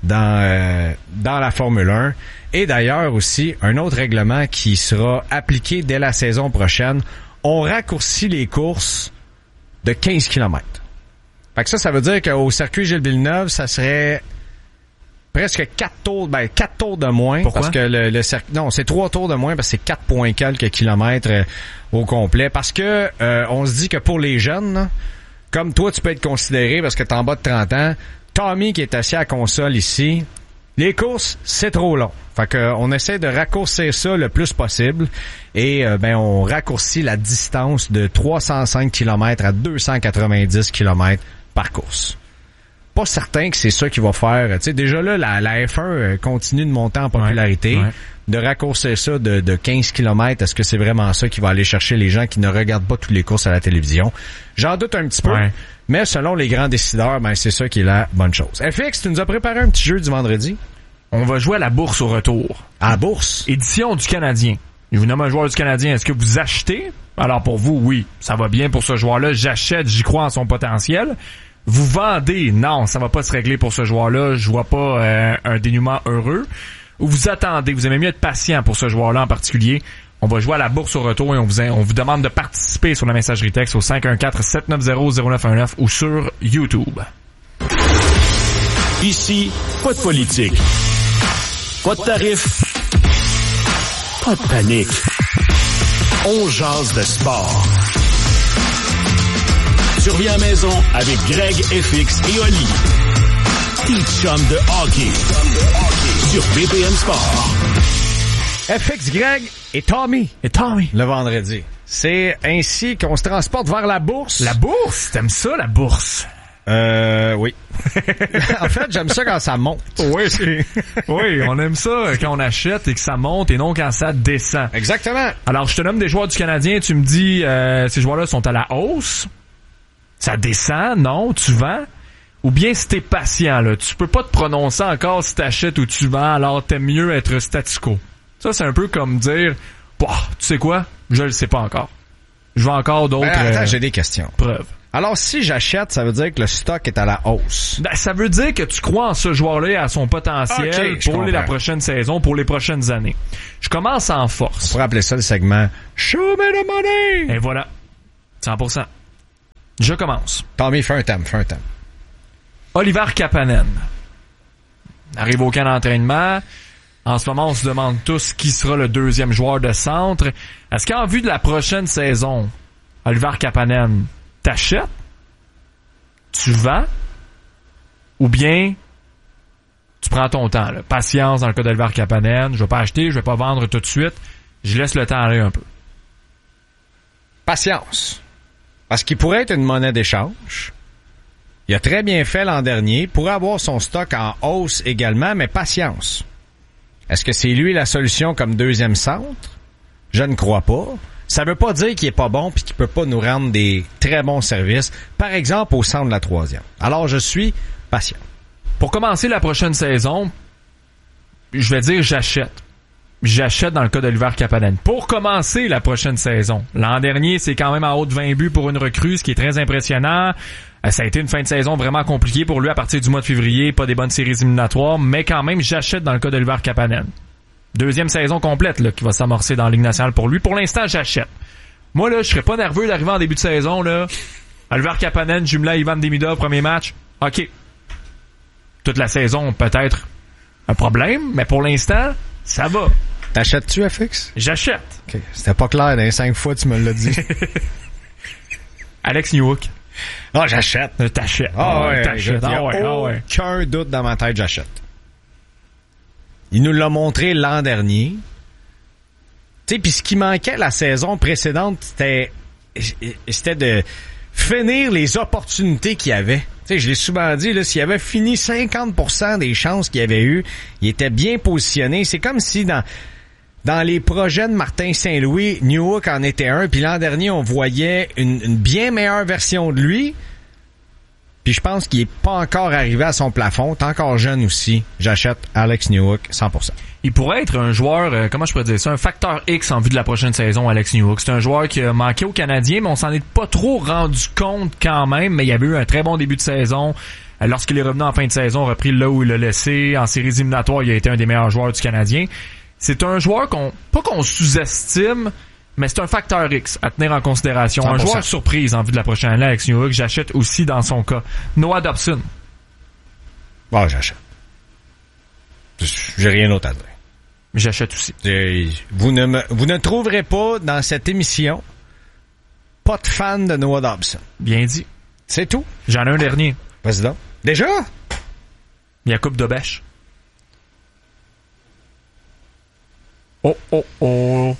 dans la Formule 1. Et d'ailleurs aussi, un autre règlement qui sera appliqué dès la saison prochaine, on raccourcit les courses de 15 km. Fait que ça veut dire qu'au circuit Gilles Villeneuve, ça serait presque 4 tours de moins. Pourquoi? Parce que le circuit, non, c'est 3 tours de moins parce que c'est 4 points quelques kilomètres au complet. Parce que on se dit que pour les jeunes, là, comme toi, tu peux être considéré parce que t'es en bas de 30 ans, Tommy qui est assis à la console ici, les courses, c'est trop long. Fait que on essaie de raccourcir ça le plus possible et on raccourcit la distance de 305 km à 290 km par course. Pas certain que c'est ça qui va faire. Tu sais, déjà là, la F1 continue de monter en popularité. Ouais. De raccourcir ça de 15 km, est-ce que c'est vraiment ça qui va aller chercher les gens qui ne regardent pas toutes les courses à la télévision? J'en doute un petit peu. Ouais. Mais selon les grands décideurs, c'est ça qui est la bonne chose. FX, tu nous as préparé un petit jeu du vendredi? On va jouer à la bourse au retour. À la bourse? Édition du Canadien. Je vous nomme un joueur du Canadien. Est-ce que vous achetez? Alors pour vous, oui, ça va bien pour ce joueur-là. J'achète, j'y crois en son potentiel. Vous vendez? Non, ça va pas se régler pour ce joueur-là. Je vois pas un dénouement heureux. Ou vous attendez? Vous aimez mieux être patient pour ce joueur-là en particulier. On va jouer à la bourse au retour et on vous demande de participer sur la messagerie texte au 514-790-0919 ou sur YouTube. Ici, pas de politique. Pas de tarif. Pas de panique. On jase de sport. Tu reviens à la maison avec Greg, FX et Oli. Tes chums de hockey. Sur BPM Sport. FX, Greg et Tommy. Le vendredi. C'est ainsi qu'on se transporte vers la bourse. La bourse? T'aimes ça, la bourse? Oui. En fait, j'aime ça quand ça monte. Oui, on aime ça quand on achète et que ça monte et non quand ça descend. Exactement. Alors, je te nomme des joueurs du Canadien, tu me dis, ces joueurs-là sont à la hausse, ça descend, non, tu vends, ou bien si t'es patient, là, tu peux pas te prononcer encore si t'achètes ou tu vends, alors t'aimes mieux être statu quo. Ça, c'est un peu comme dire, bah, tu sais quoi, je le sais pas encore. Je veux encore d'autres... attends, j'ai des questions. Preuves. Alors, si j'achète, ça veut dire que le stock est à la hausse. Ben, ça veut dire que tu crois en ce joueur-là et à son potentiel pour la prochaine saison, pour les prochaines années. Je commence en force. On pourrait appeler ça le segment « Show me the money ». Et voilà. 100%. Je commence. Tommy, fais un thème. Oliver Kapanen. Arrive au camp d'entraînement. En ce moment, on se demande tous qui sera le deuxième joueur de centre. Est-ce qu'en vue de la prochaine saison, Oliver Kapanen, t'achètes, tu vends, ou bien tu prends ton temps, là. Patience dans le cas d'Oliver Kapanen, je vais pas acheter, je vais pas vendre tout de suite, je laisse le temps aller un peu. Patience. Parce qu'il pourrait être une monnaie d'échange. Il a très bien fait l'an dernier, pourrait avoir son stock en hausse également, mais patience. Est-ce que c'est lui la solution comme deuxième centre? Je ne crois pas. Ça veut pas dire qu'il est pas bon puis qu'il peut pas nous rendre des très bons services, par exemple au centre de la troisième. Alors, je suis patient. Pour commencer la prochaine saison, je vais dire j'achète. J'achète dans le cas d'Oliver Kapanen. Pour commencer la prochaine saison. L'an dernier, c'est quand même en haut de 20 buts pour une recrue, ce qui est très impressionnant. Ça a été une fin de saison vraiment compliquée pour lui à partir du mois de février. Pas des bonnes séries éliminatoires, mais quand même, j'achète dans le cas d'Oliver Kapanen. Deuxième saison complète là, qui va s'amorcer dans la Ligue nationale pour lui. Pour l'instant, j'achète. Moi, là, je serais pas nerveux d'arriver en début de saison. Là. Oliver Kapanen, jumelé à Ivan Demidov, premier match. OK. Toute la saison, peut-être un problème, mais pour l'instant, ça va. T'achètes-tu, FX? J'achète. OK. C'était pas clair, dans les 5 fois tu me l'as dit. Alex Newhook. Ah, j'achète. T'achètes. T'achètes. Aucun doute dans ma tête, j'achète. Il nous l'a montré l'an dernier. Tu sais, puis ce qui manquait la saison précédente, c'était de finir les opportunités qu'il y avait. Tu sais, je l'ai souvent dit, là, s'il avait fini 50% des chances qu'il avait eues, il était bien positionné. C'est comme si dans les projets de Martin Saint-Louis, Newhook en était un, puis l'an dernier, on voyait une bien meilleure version de lui. Puis je pense qu'il est pas encore arrivé à son plafond. T'es encore jeune aussi. J'achète Alex Newhook 100%. Il pourrait être un joueur, comment je pourrais dire ça, un facteur X en vue de la prochaine saison, Alex Newhook. C'est un joueur qui a manqué aux Canadiens, mais on s'en est pas trop rendu compte quand même. Mais il y avait eu un très bon début de saison. Lorsqu'il est revenu en fin de saison, repris là où il l'a laissé. En séries éliminatoires, il a été un des meilleurs joueurs du Canadien. C'est un joueur pas qu'on sous-estime, mais c'est un facteur X à tenir en considération. 100%. Un joueur surprise en vue de la prochaine année avec Newhook. J'achète aussi dans son cas. Noah Dobson. Bon, j'achète. J'ai rien d'autre à dire. J'achète aussi. Vous ne trouverez pas dans cette émission pas de fan de Noah Dobson. Bien dit. C'est tout. J'en ai un dernier. Vas-y donc. Déjà? Jakub Dobeš. Oh. Oh.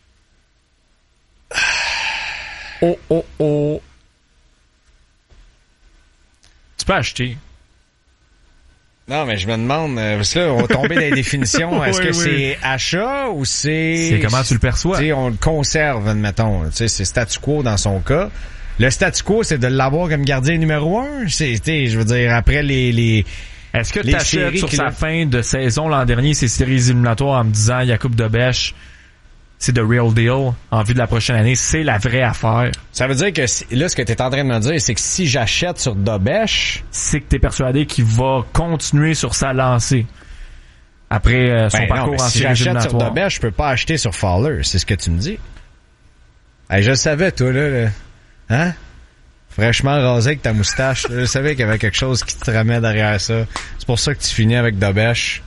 Tu peux acheter. Non, mais je me demande, parce que là, on va tomber dans les définitions. Est-ce que c'est achat ou c'est comment tu le perçois? On le conserve, admettons. C'est statu quo dans son cas. Le statu quo, c'est de l'avoir comme gardien numéro 1. Je veux dire, après les est-ce que tu achètes sur sa fin de saison l'an dernier ces séries éliminatoires en me disant Jakub Dobeš, c'est the real deal en vue de la prochaine année, c'est la vraie affaire? Ça veut dire que là, ce que tu es en train de me dire, c'est que si j'achète sur Dobeš, c'est que tu es persuadé qu'il va continuer sur sa lancée après son parcours en séries éliminatoires. Si j'achète sur Dobeš, je peux pas acheter sur Fowler, c'est ce que tu me dis. Hey, je le savais, toi, là. Hein? Fraîchement rasé avec ta moustache. Je savais qu'il y avait quelque chose qui te ramait derrière ça. C'est pour ça que tu finis avec Dobeš.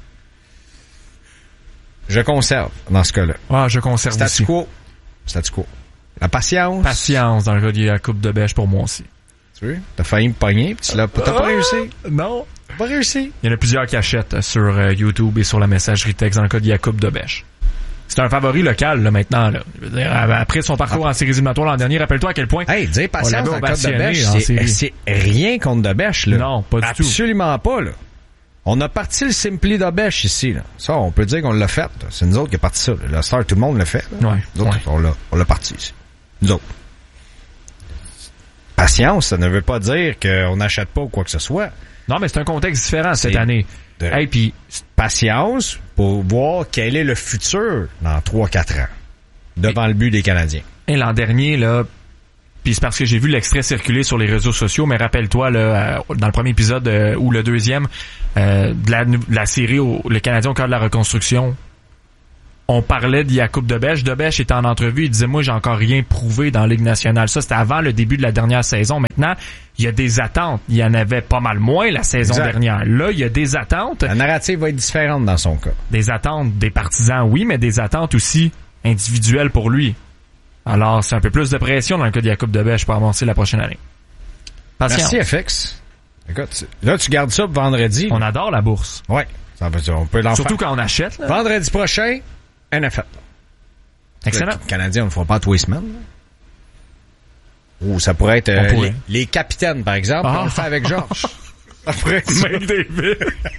Je conserve dans ce cas-là. Ah, je conserve aussi. Statu quo. La patience. Patience dans le cas de la Coupe Dobeš pour moi aussi. Tu vois? T'as failli me pogner pis t'as pas réussi. Non. T'as pas réussi. Il y en a plusieurs qui achètent sur YouTube et sur la messagerie texte dans le cas de Jakub Dobeš. C'est c'est un favori local là maintenant. Là. Je veux dire, après son parcours en séries éliminatoires l'an dernier, rappelle-toi à quel point... Hey, dire patience dans le cas de Debèche, c'est rien contre Debèche. Là. Non, pas du tout. Absolument pas. Là. On a parti le Simply Debèche ici. Là. Ça, on peut dire qu'on l'a fait. Là. C'est nous autres qui a parti ça. Là. La Star, tout le monde l'a fait. Là. Ouais, nous autres, on l'a parti ici. Nous autres. Patience, ça ne veut pas dire qu'on n'achète pas ou quoi que ce soit. Non, mais c'est un contexte différent cette année. Hey, puis patience pour voir quel est le futur dans 3-4 ans devant le but des Canadiens. Et l'an dernier, là, puis c'est parce que j'ai vu l'extrait circuler sur les réseaux sociaux, mais rappelle-toi, là, dans le premier épisode ou le deuxième de la série où le Canadien au cœur de la reconstruction, on parlait de Jakub Debèche. Debèche était en entrevue, il disait « Moi, j'ai encore rien prouvé dans la Ligue nationale. » Ça, c'était avant le début de la dernière saison. Maintenant, il y a des attentes. Il y en avait pas mal moins la saison dernière. Là, il y a des attentes. La narrative va être différente dans son cas. Des attentes des partisans, oui, mais des attentes aussi individuelles pour lui. Alors, c'est un peu plus de pression dans le cas de Jakub Debèche pour avancer la prochaine année. Patience. Merci, FX. Écoute, là, tu gardes ça pour vendredi. On adore la bourse. Ouais. On peut l'en surtout faire. quand on achète. Là. Vendredi prochain, NFL. Excellent. Les Canadiens, on ne le fera pas tous les semaines. Ou ça pourrait être les capitaines, par exemple. On le fait avec Georges. Après David.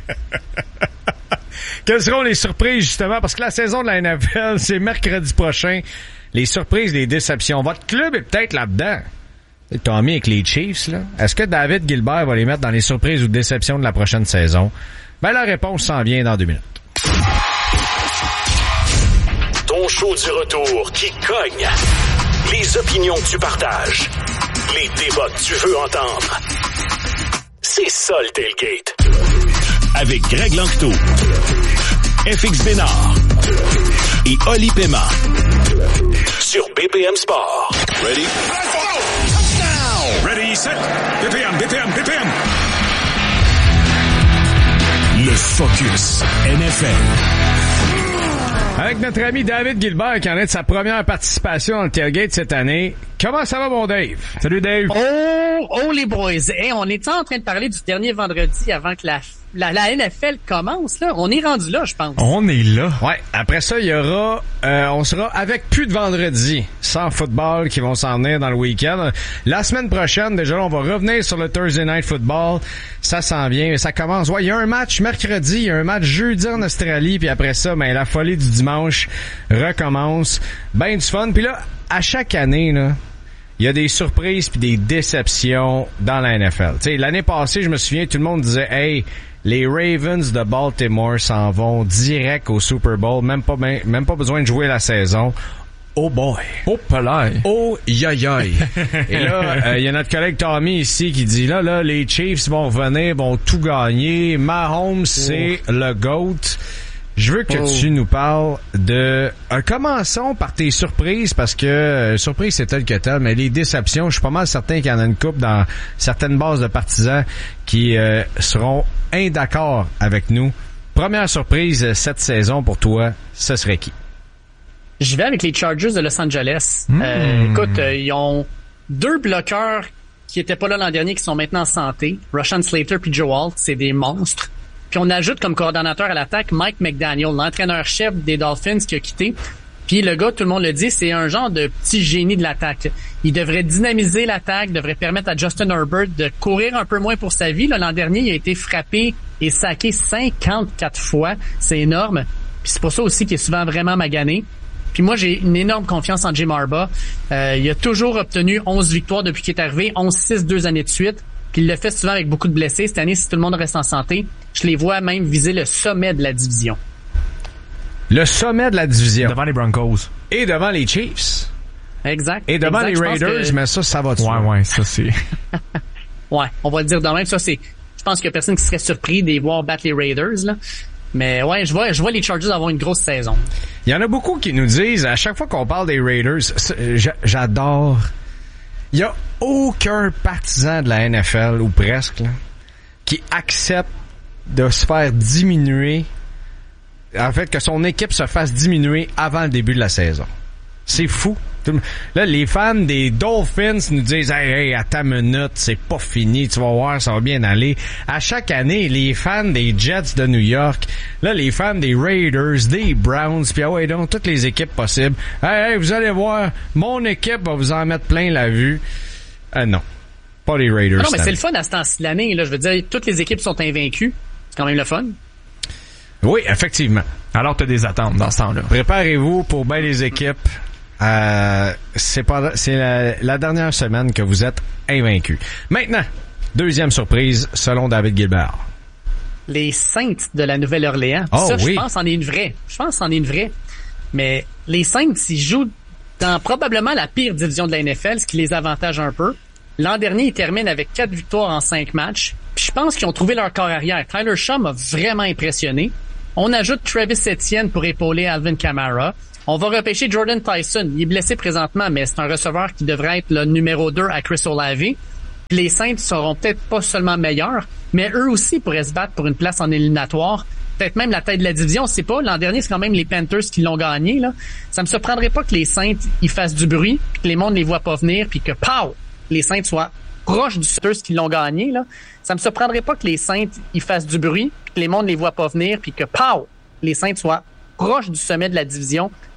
Quelles seront les surprises, justement? Parce que la saison de la NFL, c'est mercredi prochain. Les surprises, les déceptions. Votre club est peut-être là-dedans. Tommy avec les Chiefs, là. Est-ce que David Gilbert va les mettre dans les surprises ou déceptions de la prochaine saison? Ben, la réponse s'en vient dans 2 minutes. Ton show du retour qui cogne. Les opinions que tu partages. Les débats que tu veux entendre. C'est ça le Tailgate. Avec Greg Lanctot, FX Bénard et Oli Pema. Sur BPM Sport. Ready? Ready, set. BPM. Le Focus NFL. Avec notre ami David Gilbert qui en est de sa première participation dans le Tailgate cette année. Comment ça va, mon Dave? Salut, Dave. Oh les boys. Hey, on était en train de parler du dernier vendredi avant que la NFL commence, là. On est rendu là, je pense. On est là. Ouais. Après ça, il y aura, on sera avec plus de vendredi, sans football qui vont s'en venir dans le week-end. La semaine prochaine, déjà, on va revenir sur le Thursday Night Football. Ça s'en vient, mais ça commence. Ouais, il y a un match mercredi, il y a un match jeudi en Australie, puis après ça, ben, la folie du dimanche recommence. Ben du fun. Puis là, à chaque année, là, il y a des surprises puis des déceptions dans la NFL. Tu sais, l'année passée, je me souviens, tout le monde disait, hey, les Ravens de Baltimore s'en vont direct au Super Bowl, même pas besoin de jouer la saison. Oh boy. Oh palais. Oh yoyoy. Et là, il y a notre collègue Tommy ici qui dit, là, les Chiefs vont revenir, vont tout gagner. Mahomes, c'est le GOAT. Je veux que tu nous parles de... commençons par tes surprises, parce que surprise c'est tel que tel, mais les déceptions, je suis pas mal certain qu'il y en a une couple dans certaines bases de partisans qui seront indaccords avec nous. Première surprise cette saison pour toi, ce serait qui? Je vais avec les Chargers de Los Angeles. Écoute, ils ont 2 bloqueurs qui étaient pas là l'an dernier, qui sont maintenant en santé. Rashawn Slater puis Joe Alt, c'est des monstres. Puis on ajoute comme coordonnateur à l'attaque Mike McDaniel, l'entraîneur-chef des Dolphins qui a quitté. Puis le gars, tout le monde le dit, c'est un genre de petit génie de l'attaque. Il devrait dynamiser l'attaque, devrait permettre à Justin Herbert de courir un peu moins pour sa vie. Là, l'an dernier, il a été frappé et saqué 54 fois. C'est énorme. Puis c'est pour ça aussi qu'il est souvent vraiment magané. Puis moi, j'ai une énorme confiance en Jim Harbaugh. Il a toujours obtenu 11 victoires depuis qu'il est arrivé, 11-6 2 années de suite. Puis il le fait souvent avec beaucoup de blessés. Cette année, si tout le monde reste en santé, je les vois même viser le sommet de la division. Le sommet de la division. Devant les Broncos. Et devant les Chiefs. Exact. Et devant les Raiders, mais ça va de soi. Ouais, ça c'est... Ouais, on va le dire de même. Ça, c'est... Je pense qu'il y a personne qui serait surpris de les voir battre les Raiders, là. Mais ouais, je vois les Chargers avoir une grosse saison. Il y en a beaucoup qui nous disent, à chaque fois qu'on parle des Raiders, j'adore... Il y a aucun partisan de la NFL, ou presque, là, qui accepte de se faire diminuer, en fait, que son équipe se fasse diminuer avant le début de la saison. C'est fou. Là, les fans des Dolphins nous disent « Hey, attends une minute, c'est pas fini, tu vas voir, ça va bien aller. » À chaque année, les fans des Jets de New York, là, les fans des Raiders, des Browns, puis ah ouais, donc, toutes les équipes possibles. « Hey, vous allez voir, mon équipe va vous en mettre plein la vue. » Non, pas les Raiders. Non, mais c'est le fun à ce temps-ci de l'année. Là, je veux dire, toutes les équipes sont invaincues. C'est quand même le fun. Oui, effectivement. Alors, t'as des attentes dans ce temps-là. Préparez-vous pour bien les équipes. C'est la dernière semaine que vous êtes invaincus. Maintenant, deuxième surprise, selon David Gilbert. Les Saints de la Nouvelle-Orléans. Oh, ça, oui. Je pense c'en est une vraie. Mais les Saints, ils jouent dans probablement la pire division de la NFL, ce qui les avantage un peu. L'an dernier, ils terminent avec 4 victoires en 5 matchs. Puis je pense qu'ils ont trouvé leur corps arrière. Tyler Shaw m'a vraiment impressionné. On ajoute Travis Etienne pour épauler Alvin Kamara. On va repêcher Jordan Tyson. Il est blessé présentement, mais c'est un receveur qui devrait être le numéro 2 à Chris Olave. Les Saints seront peut-être pas seulement meilleurs, mais eux aussi pourraient se battre pour une place en éliminatoire. Peut-être même la tête de la division, on sait pas. L'an dernier, c'est quand même les Panthers qui l'ont gagné, là. Ça me surprendrait pas que les Saints, ils fassent du bruit, puis que les mondes les voient pas venir, puis que, pow! Les Saints soient proches du Panthers qui l'ont gagné, là. Ça me surprendrait pas que les Saints, ils fassent du bruit, puis que les mondes les voient pas venir, puis que, pow! Les Saints soient proches du sommet de la division